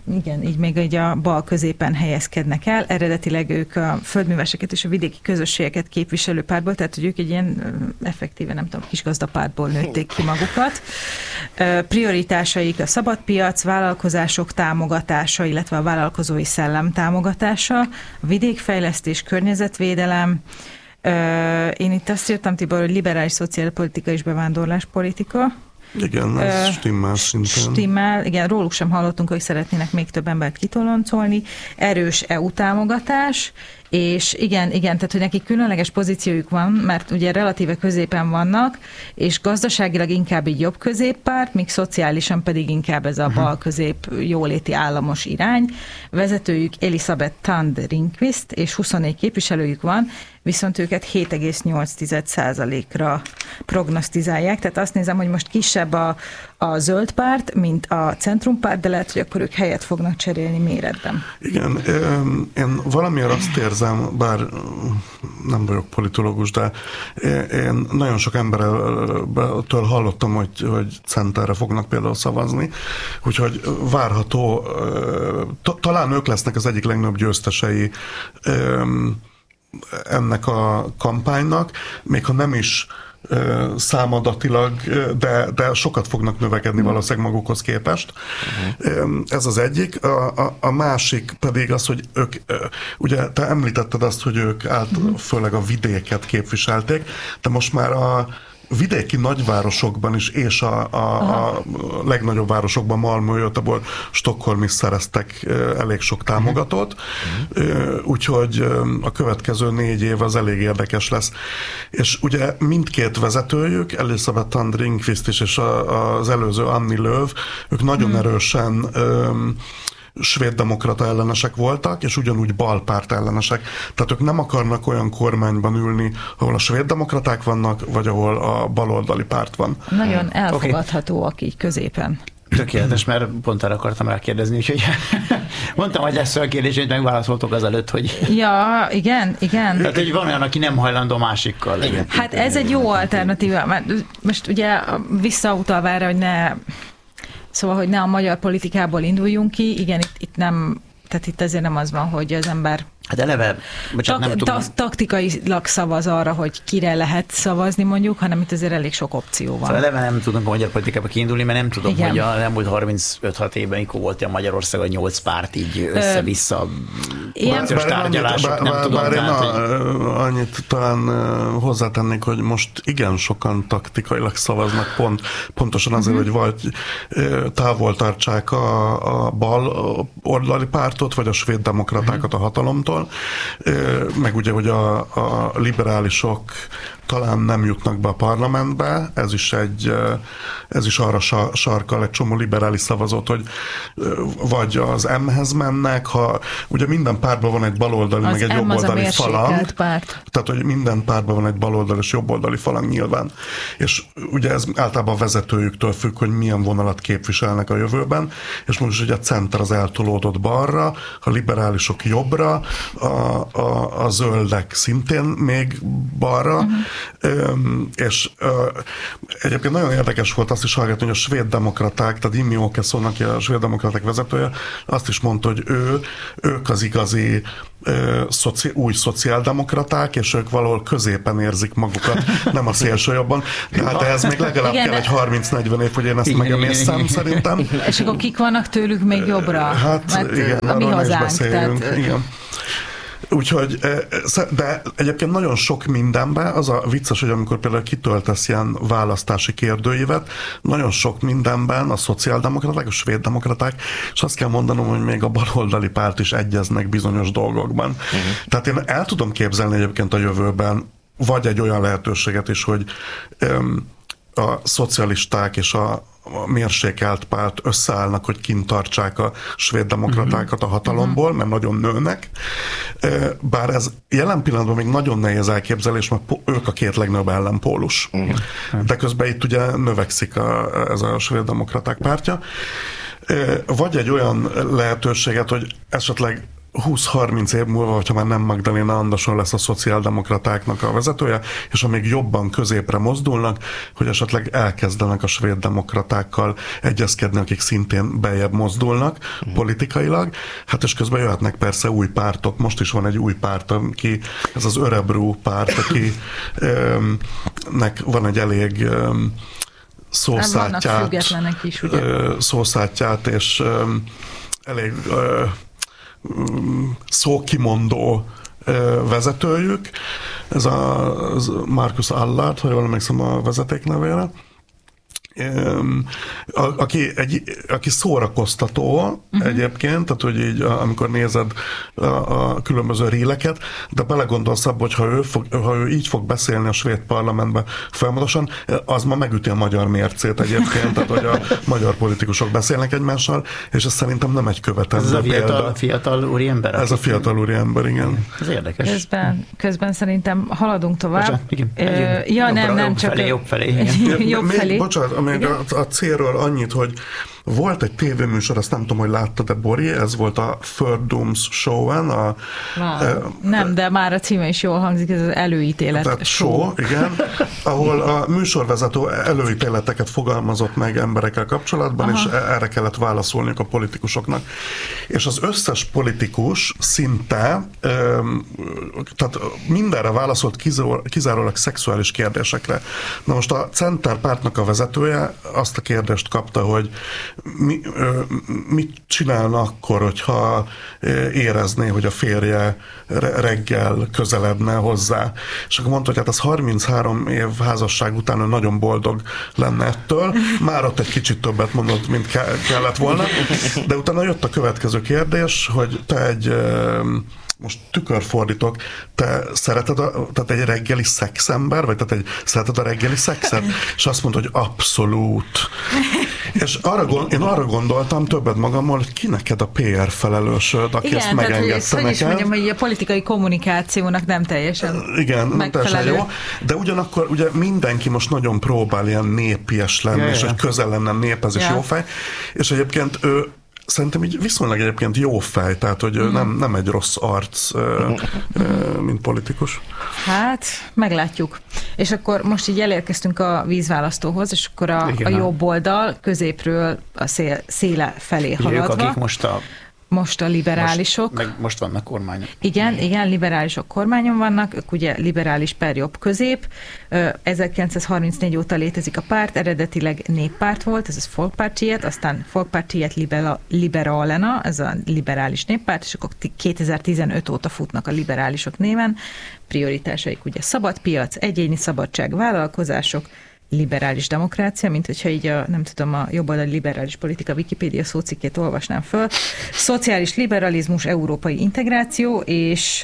igen, így még így a bal középen helyezkednek el. Eredetileg ők a földműveseket és a vidéki közösségeket képviselő pártból, tehát hogy ők egy ilyen effektíve, nem tudom, kisgazdapártból nőtték ki magukat. Prioritásaik a szabadpiac, vállalkozások támogatása, illetve a vállalkozói szellem támogatása, a vidékfejlesztés, környezetvédelem. Én itt azt írtam, Tibor, hogy liberális szociálpolitika és bevándorláspolitika. Igen, ez uh, stimmel szinten. Stimmel, igen, róluk sem hallottunk, hogy szeretnének még több embert kitoloncolni. Erős é u támogatás, és igen, igen, tehát hogy nekik különleges pozíciójuk van, mert ugye relatíve középen vannak, és gazdaságilag inkább egy jobb középpárt, míg szociálisan pedig inkább ez a uh-huh. bal közép jóléti államos irány. Vezetőjük Elisabeth Tand Ringqvist, és huszonnégy képviselőjük van, viszont őket hét egész nyolc százalékra prognosztizálják, tehát azt nézem, hogy most kisebb a, a zöld párt, mint a centrumpárt, de lehet, hogy akkor ők helyet fognak cserélni méretben. Igen, én valamiért azt érzem, bár nem vagyok politológus, de én nagyon sok embertől hallottam, hogy, hogy centerre fognak például szavazni, úgyhogy várható, talán ők lesznek az egyik legnagyobb győztesei ennek a kampánynak, még ha nem is számadatilag, de, de sokat fognak növekedni valószínűleg magukhoz képest. Uh-huh. Ez az egyik. A, a, a másik pedig az, hogy ők, ugye te említetted azt, hogy ők át, uh-huh. főleg a vidéket képviselték, de most már a vidéki nagyvárosokban is, és a, a, a legnagyobb városokban, Malmö, Göteborg, Stockholm is szereztek elég sok támogatót, uh-huh. úgyhogy a következő négy év az elég érdekes lesz. És ugye mindkét vezetőjük, Elisabeth Tand Ringqvist is, és a, az előző Annie Lööf, ők nagyon uh-huh. erősen um, svéddemokrata ellenesek voltak, és ugyanúgy balpárt ellenesek. Tehát ők nem akarnak olyan kormányban ülni, ahol a svéddemokraták vannak, vagy ahol a baloldali párt van. Nagyon elfogadhatóak okay. így középen. Tökéletes, mert pont erre akartam rákérdezni, úgyhogy mondtam, hogy lesz olyan kérdés, hogy megválaszoltok azelőtt, hogy... Ja, igen, igen. Tehát, hogy van olyan, aki nem hajlandó másikkal legyen. Hát ez egy jó alternatíva. Most ugye visszautalva erre, hogy ne... Szóval, hogy ne a magyar politikából induljunk ki, igen, itt, itt nem, tehát itt azért nem az van, hogy az ember hát eleve, bocsánat, tak, nem tudom. Ta, taktikailag szavaz arra, hogy kire lehet szavazni mondjuk, hanem itt azért elég sok opció van. Szóval eleve nem tudunk a magyar politikába kiindulni, mert nem tudom, igen. hogy a elmúlt harmincöt-hat évben, mikor volt a Magyarországon nyolc párt így össze-vissza koalíciós tárgyalások, bár, nem bár, tudom. Bár én tehát, a, hogy... annyit talán hozzátennék, hogy most igen sokan taktikailag szavaznak, pont, pontosan azért, uh-huh. hogy vagy távol tartsák a, a bal oldali pártot, vagy a svéd demokratákat uh-huh. a hatalomtól, meg ugye, hogy a, a liberálisok talán nem jutnak be a parlamentbe, ez is egy, ez is arra sarkal egy csomó liberális szavazót, hogy vagy az M-hez mennek, ha ugye minden pártban van egy baloldali, az meg egy jobboldali falang. Párt. Tehát, hogy minden pártban van egy baloldali és jobboldali falang nyilván. És ugye ez általában a vezetőjüktől függ, hogy milyen vonalat képviselnek a jövőben, és most ugye a center az eltolódott balra, a liberálisok jobbra, a, a, a zöldek szintén még balra, uh-huh. Öm, és ö, egyébként nagyon érdekes volt azt is hallgatni, hogy a svéd demokraták, tehát Jimmie Åkesson, aki a svéd demokraták vezetője, azt is mondta, hogy ő, ők az igazi ö, szoci, új szociáldemokraták, és ők valahol középen érzik magukat, nem a szélsőjobban. De hát ehhez még legalább igen, kell egy harminc-negyven év, hogy én ezt megemésztem szerintem. És akkor kik vannak tőlük még jobbra? Hát mert igen, a mi hazánk. Tehát... Igen. Úgyhogy, de egyébként nagyon sok mindenben, az a vicces, hogy amikor például kitöltesz ilyen választási kérdőívet, nagyon sok mindenben a szociáldemokraták, a svéddemokraták, és azt kell mondanom, hogy még a baloldali párt is egyeznek bizonyos dolgokban. Uh-huh. Tehát én el tudom képzelni egyébként a jövőben, vagy egy olyan lehetőséget is, hogy öm, a szocialisták és a a mérsékelt párt összeállnak, hogy kint tartsák a svéd demokratákat a hatalomból, mert nagyon nőnek. Bár ez jelen pillanatban még nagyon nehéz elképzelés, mert ők a két legnagyobb ellenpólus. De közben itt ugye növekszik a, ez a svéd demokraták pártja. Vagy egy olyan lehetőséget, hogy esetleg húsz-harminc év múlva, hogyha már nem Magdalena Anderson lesz a szociáldemokratáknak a vezetője, és amíg jobban középre mozdulnak, hogy esetleg elkezdenek a svéd demokratákkal egyezkedni, akik szintén beljebb mozdulnak mm. politikailag, hát és közben jöhetnek persze új pártok, most is van egy új párt, aki, ez az Örebro párt, akinek van egy elég szószátját, is, ugye? szószátját és elég szókimondó vezetőjük, ez a Markus Allard, ha jól emlékszem a vezeték nevére, aki, egy, aki szórakoztató uh-huh. egyébként, tehát hogy így amikor nézed a, a különböző ríleket, de belegondolsz abba, hogy ha ő, fog, ha ő így fog beszélni a svéd parlamentben folyamatosan, az ma megüti a magyar mércét egyébként, tehát hogy a magyar politikusok beszélnek egymással, és ez szerintem nem egy követendő Ez a fiatal, példa. fiatal úriember? Ez a fiatal úriember, igen. Ez érdekes. Közben, közben szerintem haladunk tovább. Bocsánat, igen. Ö, ja, jobbra, nem, nem, jobb csak... Felé, jobb felé, igen. jobb még, felé. Bocsánat, még a, a célról annyit, hogy volt egy tévéműsor, azt nem tudom, hogy láttad-e, Bori, ez volt a Fördums Show-en. A, e, nem, de már a címe is jól hangzik, ez az előítélet tehát show. show. Igen, ahol a műsorvezető előítéleteket fogalmazott meg emberekkel kapcsolatban, Aha. és erre kellett válaszolniuk a politikusoknak. És az összes politikus szinte, tehát mindenre válaszolt kizárólag szexuális kérdésekre. Na most a Center pártnak a vezetője azt a kérdést kapta, hogy mi, mit csinálna akkor, hogyha érezné, hogy a férje reggel közeledne hozzá. És akkor mondta, hogy hát az harminchárom év házasság után nagyon boldog lenne ettől. Már ott egy kicsit többet mondott, mint kellett volna. De utána jött a következő kérdés, hogy te egy most tükörfordítok, te szereted a, tehát egy reggeli szexember, vagy tehát egy, szereted a reggeli szexet? És azt mondta, hogy abszolút. És arra, én arra gondoltam többet magammal, hogy ki neked a pé er felelősöd, aki igen, ezt megengedte tehát, hogy, neked. is mondjam, hogy a politikai kommunikációnak nem teljesen igen, nem teljesen jó, de ugyanakkor ugye mindenki most nagyon próbál ilyen népies lenni, yeah, és hogy közel lenne néphez, és yeah. jó fej, és egyébként ő szerintem így viszonylag egyébként jó fej, tehát hogy mm. nem, nem egy rossz arc, mint politikus. Hát, meglátjuk. És akkor most így elérkeztünk a vízválasztóhoz, és akkor a, a jobb oldal középről a szél, széle felé haladva. Ők, akik most a Most a liberálisok. Most, meg most vannak kormányon. Igen, igen, liberálisok kormányon vannak, ők ugye liberális per jobb közép. ezerkilencszázharmincnégy óta létezik a párt, eredetileg néppárt volt, ez az Folkpartiet, aztán Folkpartiet Liberalena, ez a liberális néppárt, és akkor kétezer-tizenöt óta futnak a liberálisok néven. Prioritásaik ugye szabad piac, egyéni szabadság, vállalkozások, liberális demokrácia, mint hogyha így a, nem tudom, a jobboldali liberális politika Wikipédia szócikkét olvasnám föl. Szociális liberalizmus, európai integráció, és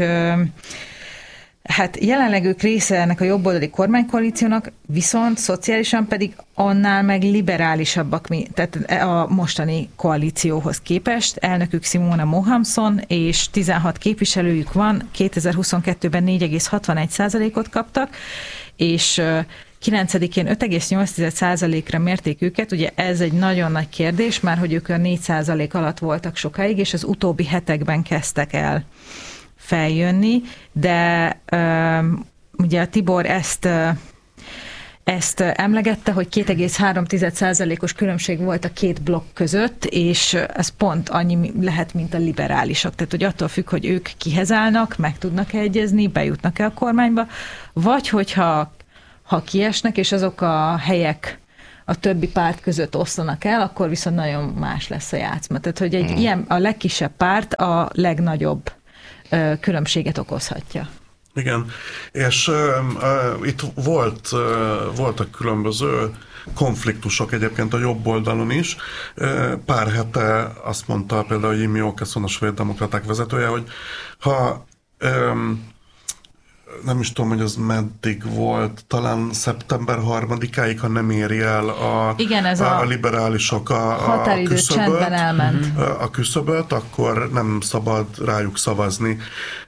hát jelenleg ők része ennek a jobboldali kormánykoalíciónak, viszont szociálisan pedig annál meg liberálisabbak, tehát a mostani koalícióhoz képest. Elnökük Simona Mohamson, és tizenhat képviselőjük van, kétezer-huszonkettőben négy egész hatvanegy százalékot kaptak, és kilencedikén öt egész nyolc százalékra mérték őket, ugye ez egy nagyon nagy kérdés, már hogy ők a négy százalék alatt voltak sokáig, és az utóbbi hetekben kezdtek el feljönni, de um, ugye a Tibor ezt, uh, ezt emlegette, hogy két egész három százalékos különbség volt a két blokk között, és ez pont annyi lehet, mint a liberálisok. Tehát, hogy attól függ, hogy ők kihez állnak, meg tudnak-e egyezni, bejutnak-e a kormányba, vagy hogyha ha kiesnek, és azok a helyek a többi párt között oszlanak el, akkor viszont nagyon más lesz a játszma. Tehát, hogy egy hmm. ilyen, a legkisebb párt a legnagyobb ö, különbséget okozhatja. Igen, és uh, uh, itt volt, uh, voltak különböző konfliktusok egyébként a jobb oldalon is. Uh, pár hete azt mondta például Jimmie Åkesson, a svéd demokraták vezetője, hogy ha um, nem is tudom, hogy az meddig volt, talán szeptember harmadikáig, ha nem éri el a, igen, ez a, a, a liberálisok a, a küszöböt, elment. a küszöböt, akkor nem szabad rájuk szavazni.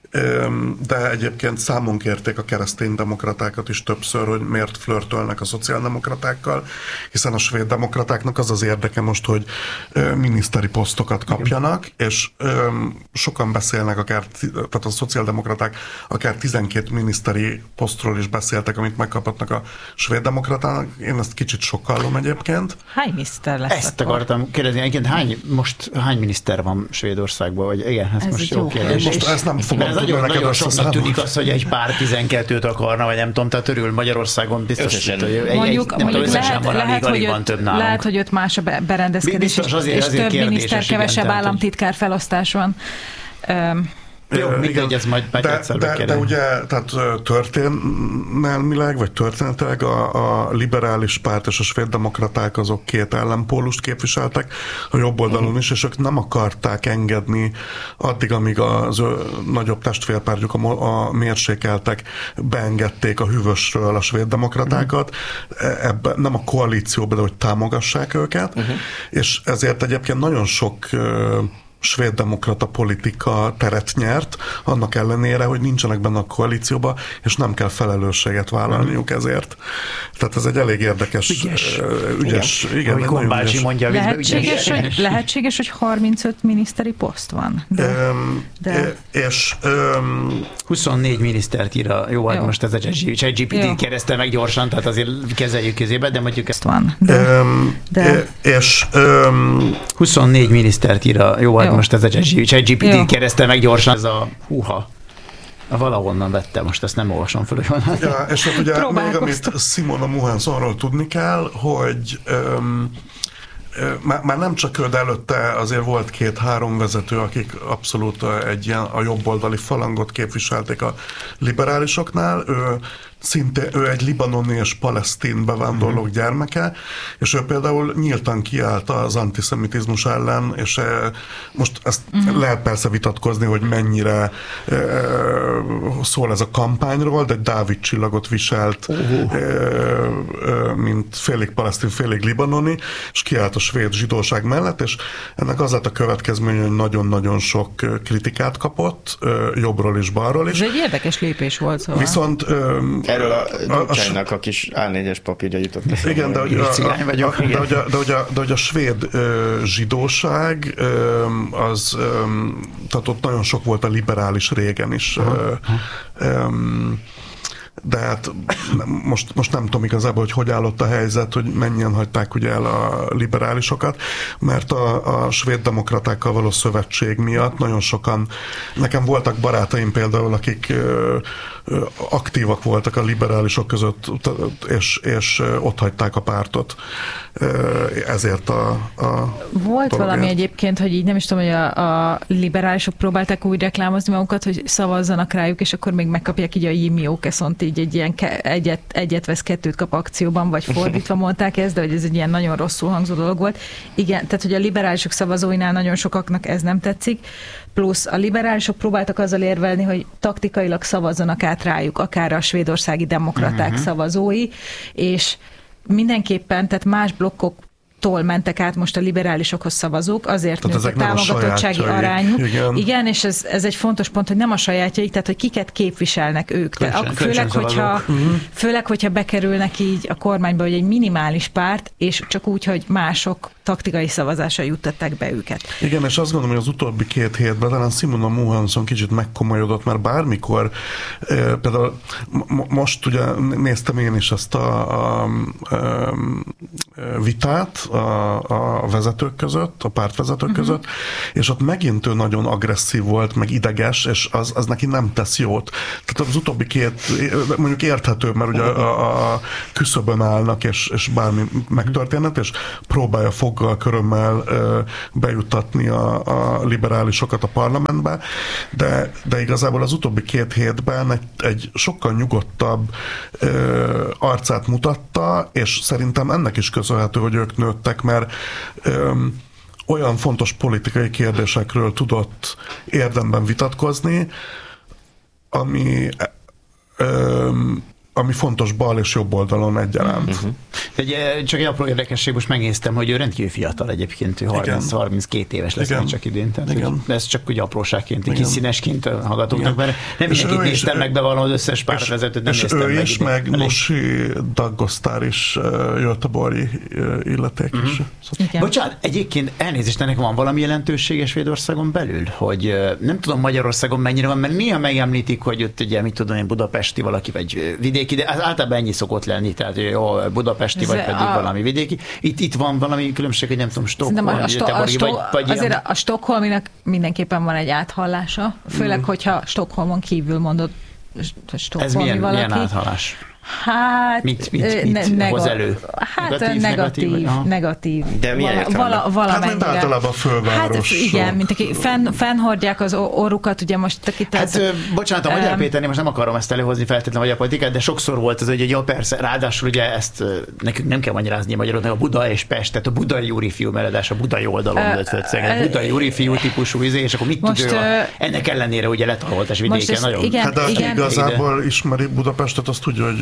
de egyébként számon kérték a kereszténydemokratákat is többször, hogy miért flörtölnek a szociáldemokratákkal, hiszen a svéd demokratáknak az az érdeke most, hogy miniszteri posztokat kapjanak, és sokan beszélnek, akár, tehát a szociáldemokraták akár tizenkét miniszteri posztról is beszéltek, amit megkaphatnak a svéd demokratának. Én ezt kicsit sokkallom egyébként. Hány miniszter lesz? Ezt akkor akartam kérdezni, egyébként hány, most hány miniszter van Svédországban, vagy igen, ez, ez most jó kérdés. Most ezt nem fogom ez nagyon, nagyon soknak tűnik az, hogy egy pár tizenkettőt akarna, vagy nem tudom, tehát örül Magyarországon biztos, hogy egy, mondjuk, egy, mondjuk összesen lehet, van, lehet, alig, hogy alig öt, van több nálunk. Lehet, hogy ott más a berendezkedés, biztos azért, és azért több miniszter, kevesebb igen, államtitkár felosztás van. Um, Jó, mindegy, ez majd meg de, de, de ugye, tehát történelmileg, vagy történetileg a, a liberális párt és a svéd demokraták azok két ellenpólust képviseltek a jobb oldalon is, és ők nem akarták engedni addig, amíg az ő nagyobb testvérpártjuk, a, a mérsékeltek beengedték a hűvösről a svéd demokratákat, ebbe, nem a koalícióba, de hogy támogassák őket, uh-huh. és ezért egyébként nagyon sok svéd demokrata politika teret nyert, annak ellenére, hogy nincsenek benne a koalícióba, és nem kell felelősséget vállalniuk ezért. Tehát ez egy elég érdekes, ügyes, ügyes igen, igen amikor bácsi ügyes. Mondja, lehetséges, hogy, lehetséges, hogy harmincöt miniszteri poszt van. De, um, de... És um, huszonnégy minisztert ír a, jó, hát most ez a ChatGPT kérdezte meg gyorsan, tehát azért kezeljük közébe, de mondjuk ezt van. De, um, de... És um, huszonnégy minisztert ír a, jó, jó. Most ez a ChatGPT kérdezte meg gyorsan, ez a húha. Valahonnan vette, most ezt nem olvasom fel, hogy honnan. Ja, és hát ugye még amit Simona Mohanssonról tudni kell, hogy um, Már, már nem csak ő, de előtte azért volt két-három vezető, akik abszolút egy ilyen, a jobboldali falangot képviselték a liberálisoknál. Ő szintén ő egy libanoni és palesztin bevándorlók uh-huh. gyermeke, és ő például nyíltan kiállt az antiszemitizmus ellen, és e, most ezt uh-huh. lehet persze vitatkozni, hogy mennyire e, szól ez a kampányról, de egy Dávid csillagot viselt, uh-huh. e, e, mint félig palesztin, félig libanoni, és kiállt a svéd zsidóság mellett, és ennek az lett a következmény, hogy nagyon-nagyon sok kritikát kapott, jobbról és balról is. Ez egy érdekes lépés volt, szóval. Viszont erről a Gyurcsánynak a, a kis á négyes papírja jutott eszembe. Igen, de, a, cigány vagyok, a, de, de, de, de, de, de a svéd ö, zsidóság ö, az, ö, tehát ott nagyon sok volt a liberális régen is. Ö, ö, de hát most, most nem tudom igazából, hogy hogy állott a helyzet, hogy mennyien hagyták ugye el a liberálisokat, mert a, a svéd demokratákkal való szövetség miatt nagyon sokan, nekem voltak barátaim például, akik ö, ö, aktívak voltak a liberálisok között, és, és ott hagyták a pártot. Ezért a, a Volt valami dologért. Egyébként, hogy így nem is tudom, hogy a, a liberálisok próbálták úgy reklámozni magukat, hogy szavazzanak rájuk, és akkor még megkapják így a Jimmy Åkesson-t, így egy ilyen ke- egyet, egyet vesz, kettőt kap akcióban, vagy fordítva mondták ezt, de hogy ez egy ilyen nagyon rosszul hangzó dolog volt. Igen, tehát hogy a liberálisok szavazóinál nagyon sokaknak ez nem tetszik, plusz a liberálisok próbáltak azzal érvelni, hogy taktikailag szavazzanak át rájuk, akár a svédországi demokraták uh-huh. szavazói, és mindenképpen, tehát más blokkoktól mentek át most a liberálisokhoz szavazók, azért nőtt a támogatottsági a arányuk. Igen, Igen és ez, ez egy fontos pont, hogy nem a sajátjaik, tehát hogy kiket képviselnek ők. Köncsen, de, főleg, hogyha, uh-huh. főleg, hogyha bekerülnek így a kormányba, hogy egy minimális párt, és csak úgy, hogy mások taktikai szavazásra juttatták be őket. Igen, és azt gondolom, hogy az utóbbi két hétben talán Simona Mohansson kicsit megkomolyodott, mert bármikor, eh, például m- most ugye néztem én is ezt a, a, a vitát a, a vezetők között, a pártvezetők uh-huh. között, és ott megint ő nagyon agresszív volt, meg ideges, és az, az neki nem tesz jót. Tehát az utóbbi két, mondjuk érthető, mert ugye a, a küszöbön állnak, és, és bármi megtörténhet, és próbálja fog körömmel bejuttatni a, a liberálisokat a parlamentbe, de, de igazából az utóbbi két hétben egy, egy sokkal nyugodtabb ö, arcát mutatta, és szerintem ennek is köszönhető, hogy ők nőttek, mert ö, olyan fontos politikai kérdésekről tudott érdemben vitatkozni, ami ö, ami fontos bal és jobb oldalon egyaránt. Uh-huh. Egy, csak egy apró érdekesség, most megnéztem, hogy ő rendkívül fiatal egyébként, ő harminc-harminckét éves lesz majd csak idén. Tehát, ez csak úgy apróságként, kis színesként hallgatóknak, mert nem is itt néztem meg be valahol az összes pártvezetőt, nem néztem meg. És ő is, meg Nosi Dagostár is Göteborgi illeték is. Szóval. Bocsánat, egyébként elnézést, ennek van valami jelentősége Svédországon belül, hogy nem tudom Magyarországon mennyire van, mert néha megemlítik, hogy ott ugye, mit tudom én, budapesti valaki, vagy vidéki, de az általában ennyi szokott lenni, tehát jó, budapesti, vagy pedig a... valami vidéki. Itt, itt van valami különbség, hogy nem tudom, Stockholm, a, sto- a, sto- vagy, vagy azért ilyen... a Stockholminak mindenképpen van egy áthallása, főleg, mm. hogyha Stockholmon kívül mondod Stockholmi Ez milyen, valaki. milyen áthallás? Hát, mit, mit, mit ne, hoz elő? Hát negatív, negatív, negatív. negatív. De milyen Val, vala, valamennyire. Hát, mint általában a főváros. Hát igen, mint aki fenn, fennhordják az orrukat, ugye most itt Hát az, bocsánat, a Magyar um, Péternél most nem akarom ezt előhozni feltétlenül a magyar politikát, de sokszor volt az, hogy ja persze, ráadásul ugye ezt nekünk nem kell magyarázni magyarodnak, a Buda és Pest, tehát a budai úrifiú meredás a budai oldalon uh, lett uh, budai úrifiú típusú izé, és akkor mit tud ő, a, ennek ellenére ugye letaroltás vidéken nagyon. Igen, hát de igen, igazából ismeri Budapestet, azt tudja, hogy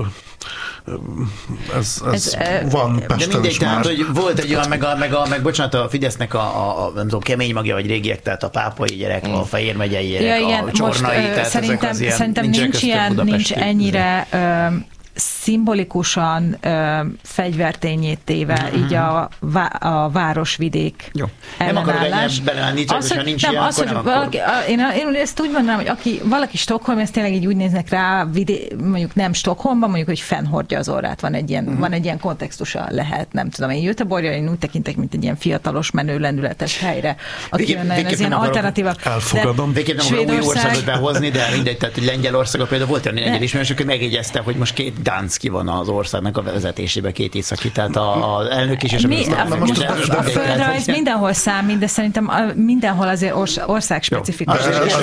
Ez, ez, ez van Pesten is már. Hogy volt egy olyan, meg, a, meg, a, meg bocsánat, a Fidesznek a, a, a nem tudom, kemény magja, vagy régiek, tehát a pápai gyerek, mm. a Fehér megyei gyerek, ja, igen, a Csornai, most, tehát szerintem, ezek az ilyen, szerintem nincs, ilyen, nincs ennyire ö, szimbolikusan ö, fegyvertényét téve mm-hmm. így a, a városvidék Jó. ellenállás. Nem akarok beleállni, csak az, hogy nincs nem, ilyen, az, akkor nem valaki, akkor. Én, én ezt úgy mondanám, hogy aki, valaki Stockholm, ezt tényleg így úgy néznek rá, vidé, mondjuk nem Stockholmban, mondjuk, hogy fennhordja az orrát, van egy ilyen, mm-hmm. van egy ilyen kontextusa lehet, nem tudom, én Göteborgja, én úgy tekintek, mint egy ilyen fiatalos, menő, lendületes helyre, aki jön, az ilyen alternatíva. Elfogadom. Végképp nem akarom új országot behozni, de mindegy, tehát Lengyelországot például volt olyan lengyel ismerős, aki megjegyezte, hogy most két Dánszki van az országnak a vezetésében, két északi, tehát az elnök is és a miniszter. A földrajz mindenhol számít, de szerintem mindenhol azért ország specifikus.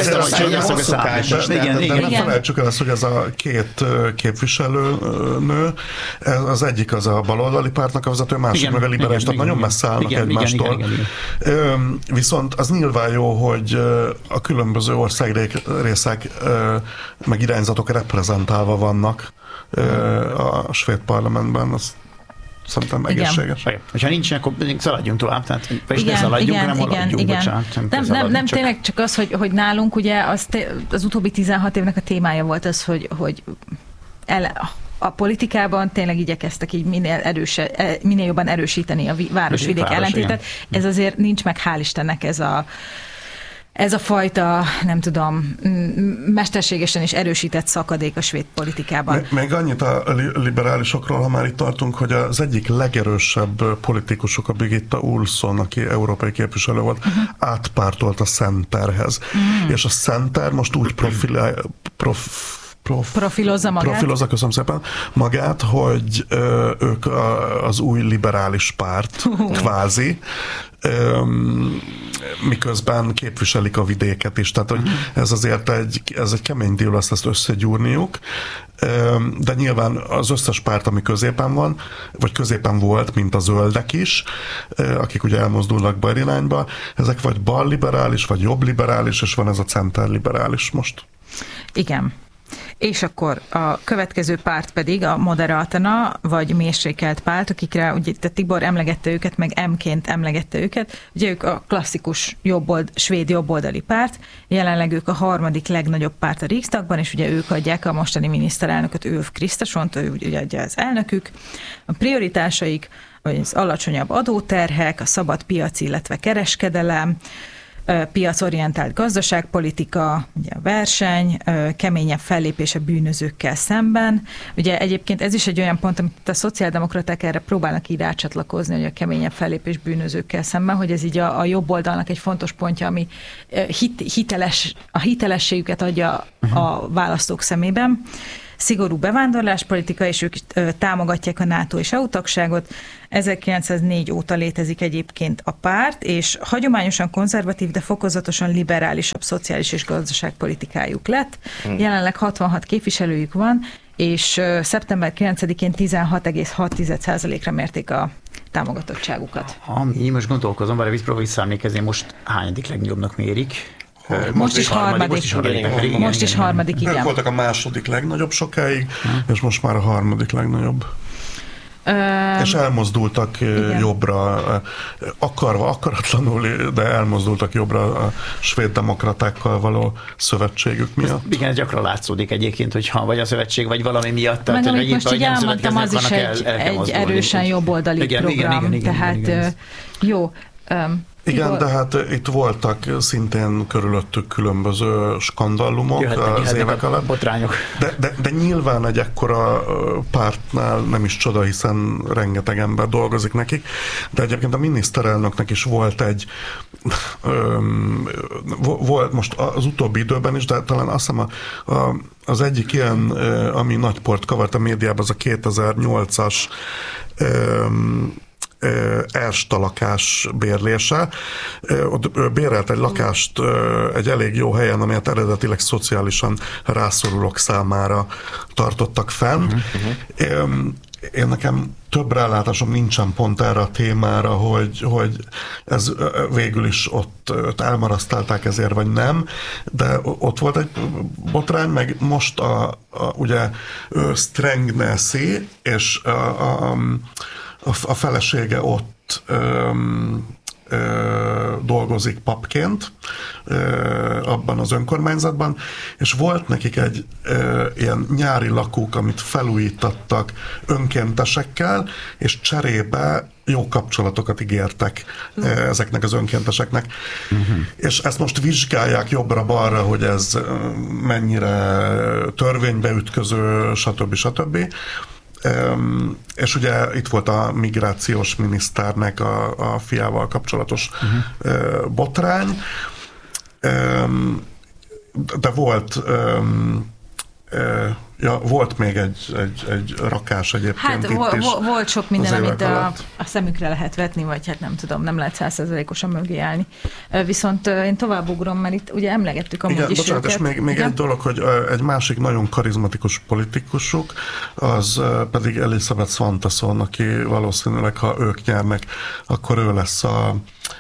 Ne felejtsük el azt, hogy ez a két képviselőnő, az egyik az a baloldali pártnak a vezető, másik meg a liberális, tehát nagyon messze állnak egymástól. Viszont az nyilván jó, hogy a különböző országrészek meg irányzatok reprezentálva vannak a svéd parlamentben, az szerintem egészséges. Igen. Ha nincsen, akkor szaladjunk tovább, tehát és igen, ne szaladjunk, igen, nem igen, haladjunk, igen. bocsánat. Nem, nem, nem, nem csak. Tényleg csak az, hogy, hogy nálunk ugye az, az utóbbi tizenhat évnek a témája volt az, hogy, hogy el, a politikában tényleg igyekeztek így minél, erőse, minél jobban erősíteni a városvidék ellentétet. Ez azért nincs meg, hál' Istennek ez a Ez a fajta, nem tudom, mesterségesen is erősített szakadék a svéd politikában. Még, még annyit a liberálisokról, ha már itt tartunk, hogy az egyik legerősebb politikusuk, a Birgitta Olsson, aki európai képviselő volt, uh-huh. átpártolt a Centerhez. Uh-huh. És a Center most úgy profilál, prof, Prof, profilozza magát. Profilozza, köszönöm szépen, magát, hogy ö, ők a, az új liberális párt, uh. kvázi, ö, miközben képviselik a vidéket is. Tehát, hogy uh. ez azért egy, ez egy kemény díj lesz ezt összegyúrniuk, ö, de nyilván az összes párt, ami középen van, vagy középen volt, mint a zöldek is, ö, akik ugye elmozdulnak bal irányba, ezek vagy bal liberális, vagy jobb liberális, és van ez a center liberális most. Igen. És akkor a következő párt pedig a Moderaterna, vagy mérsékelt párt, akikre ugye Tibor emlegette őket, meg M-ként emlegette őket. Ugye ők a klasszikus jobbold, svéd jobboldali párt, jelenleg ők a harmadik legnagyobb párt a Riksdagban, és ugye ők adják a mostani miniszterelnököt, Ulf Kristerssont, ő ugye adja az elnökük. A prioritásaik az alacsonyabb adóterhek, a szabad piac, illetve kereskedelem, piacorientált gazdaságpolitika, ugye a verseny, keményebb fellépés a bűnözőkkel szemben. Ugye egyébként ez is egy olyan pont, amit a szociáldemokraták erre próbálnak így rácsatlakozni, hogy a keményebb fellépés bűnözőkkel szemben, hogy ez így a, a jobb oldalnak egy fontos pontja, ami hit, hiteles, a hitelességüket adja a választók szemében. Szigorú bevándorláspolitika, és ők támogatják a NATO és é u tagságot. ezerkilencszáznégy óta létezik egyébként a párt, és hagyományosan konzervatív, de fokozatosan liberálisabb szociális és gazdaságpolitikájuk lett. Hmm. Jelenleg hatvanhat képviselőjük van, és szeptember kilencedikén tizenhat egész hat százalékra mérték a támogatottságukat. Ami most gondolkozom, bár visszapróbálom visszaemlékezni, most hányadik legnagyobbnak mérik? Most, most is harmadik. Most is harmadik, igen, igen, most is harmadik igen. Ők voltak a második legnagyobb sokáig, hmm. és most már a harmadik legnagyobb. Um, és elmozdultak igen. jobbra, akarva, akaratlanul, de elmozdultak jobbra a svéd demokratákkal való szövetségük miatt. Ez, igen, ez gyakran látszódik egyébként, hogyha vagy a szövetség, vagy valami miatt. Tehát, hogy most így elmondtam, az is egy, el, el egy erősen jobboldali igen, program. Igen, igen, igen, tehát igen, igen, jó. Um, Igen, Tibor... de hát itt voltak szintén körülöttük különböző skandallumok jöhetnek, az évek alatt. Botrányok. De, de, de nyilván egy ekkora pártnál nem is csoda, hiszen rengeteg ember dolgozik nekik, de egyébként a miniszterelnöknek is volt egy öm, volt most az utóbbi időben is, de talán azt hiszem a, a, az egyik ilyen, ami nagy port kavart a médiában, az a kétezer-nyolcas öm, Ersta lakás bérlése. Ott bérelt egy lakást egy elég jó helyen, amelyet eredetileg szociálisan rászorulók számára tartottak fenn. Uh-huh. Én nekem több rálátásom nincsen pont erre a témára, hogy, hogy ez végül is ott elmarasztalták ezért, vagy nem, de ott volt egy botrány, meg most a, a ugye Strängnäsi, és a, a a felesége ott ö, ö, dolgozik papként ö, abban az önkormányzatban, és volt nekik egy ö, ilyen nyári lakók, amit felújítattak önkéntesekkel, és cserébe jó kapcsolatokat ígértek uh. ezeknek az önkénteseknek. Uh-huh. És ezt most vizsgálják jobbra-balra, hogy ez mennyire törvénybe ütköző, stb. stb. Um, és ugye itt volt a migrációs miniszternek a, a fiával kapcsolatos uh-huh. uh, botrány, um, de volt um, uh, ja, volt még egy, egy, egy rakás egyébként hát, itt vo- is. Volt sok minden, amit a, a szemükre lehet vetni, vagy hát nem tudom, nem lehet százszerzalékosan mögé állni. Viszont én továbbugrom, mert itt ugye emlegettük amúgy igen, is bocsánat, őket. És még, még egy dolog, hogy egy másik nagyon karizmatikus politikusuk, az pedig Elisabeth Svantesson, aki valószínűleg, ha ők nyernek, akkor ő lesz a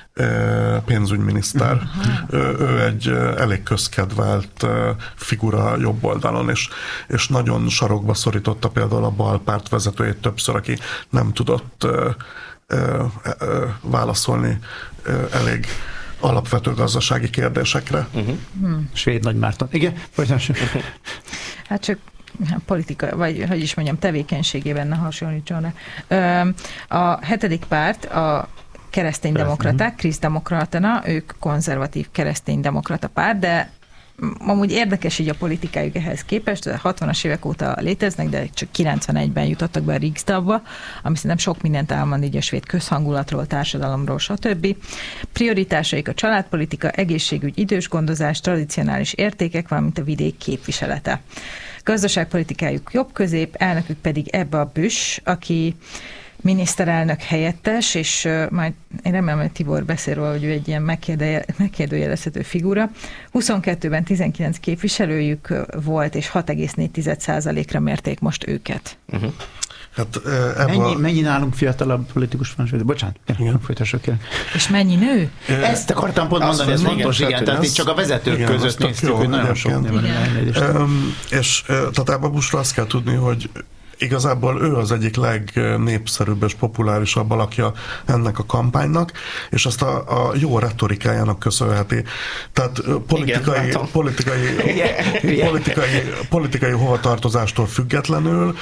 pénzügyminiszter. Uh-huh. Ő, ő egy elég közkedvelt figura jobb oldalon, és, és nagyon sarokba szorította például a balpárt vezetőjét többször, aki nem tudott ö, ö, ö, válaszolni ö, elég alapvető gazdasági kérdésekre. Uh-huh. Hmm. Svéd Nagy Márton. Igen? Folytassuk. Hát csak politika, vagy hogy is mondjam, tevékenységében ne hasonlítson rá. A hetedik párt, a kereszténydemokraták, Krisztdemokratena, ők konzervatív kereszténydemokrata párt, de amúgy érdekes így a politikájuk ehhez képest, a hatvanas évek óta léteznek, de csak kilencvenegyben jutottak be a Riksdagba, ami szerintem sok mindent elmond így a svéd közhangulatról, társadalomról, stb. Prioritásaik a családpolitika, egészségügy, idősgondozás, tradicionális értékek, valamint a vidék képviselete. Gazdaságpolitikájuk jobb-közép, elnökük pedig Ebba Busch, aki miniszterelnök helyettes, és uh, majd én remélem, hogy Tibor beszél róla, hogy ő egy ilyen megkérdőjelezhető figura. huszonkettőben tizenkilenc képviselőjük volt, és hat egész négy százalékra mérték most őket. Uh-huh. Hát, mennyi, a... mennyi nálunk fiatalabb politikus van? Bocsánat, igen, folytassuk el. És mennyi nő? Ezt akartam pont mondani, ez fontos, igen, igen, tehát itt csak a vezetők igen, között néztük, jó, hogy nagyon sok néven. Um, és tehát Ebba Buschra azt kell tudni, hogy igazából ő az egyik legnépszerűbb és populárisabb alakja ennek a kampánynak, és azt a, a jó retorikájának köszönheti. Tehát politikai, igen, politikai, politikai, politikai hovatartozástól függetlenül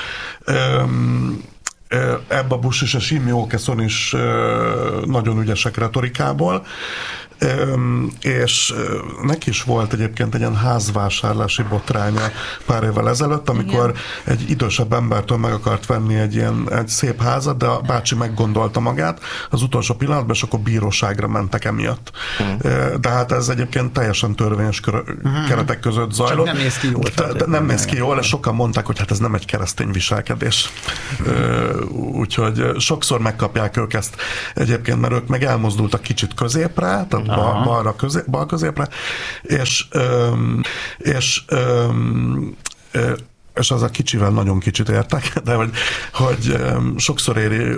um, Ebba Busch és Jimmie Åkesson is nagyon ügyesek retorikából, és neki is volt egyébként egy ilyen házvásárlási botránya pár évvel ezelőtt, amikor igen. egy idősebb embertől meg akart venni egy ilyen egy szép házat, de a bácsi meggondolta magát az utolsó pillanatban, és akkor bíróságra mentek emiatt. Uh-huh. De hát ez egyébként teljesen törvényes uh-huh. keretek között zajlott. Csak nem néz ki jól. De, de nem néz ki jól, és sokan mondták, hogy hát ez nem egy keresztény viselkedés. Úgyhogy sokszor megkapják ők ezt egyébként, mert ők meg elmozdultak kicsit középre, tehát bal, balra közé, bal középre, és, és, és az a kicsivel nagyon kicsit értek, de hogy, hogy sokszor éri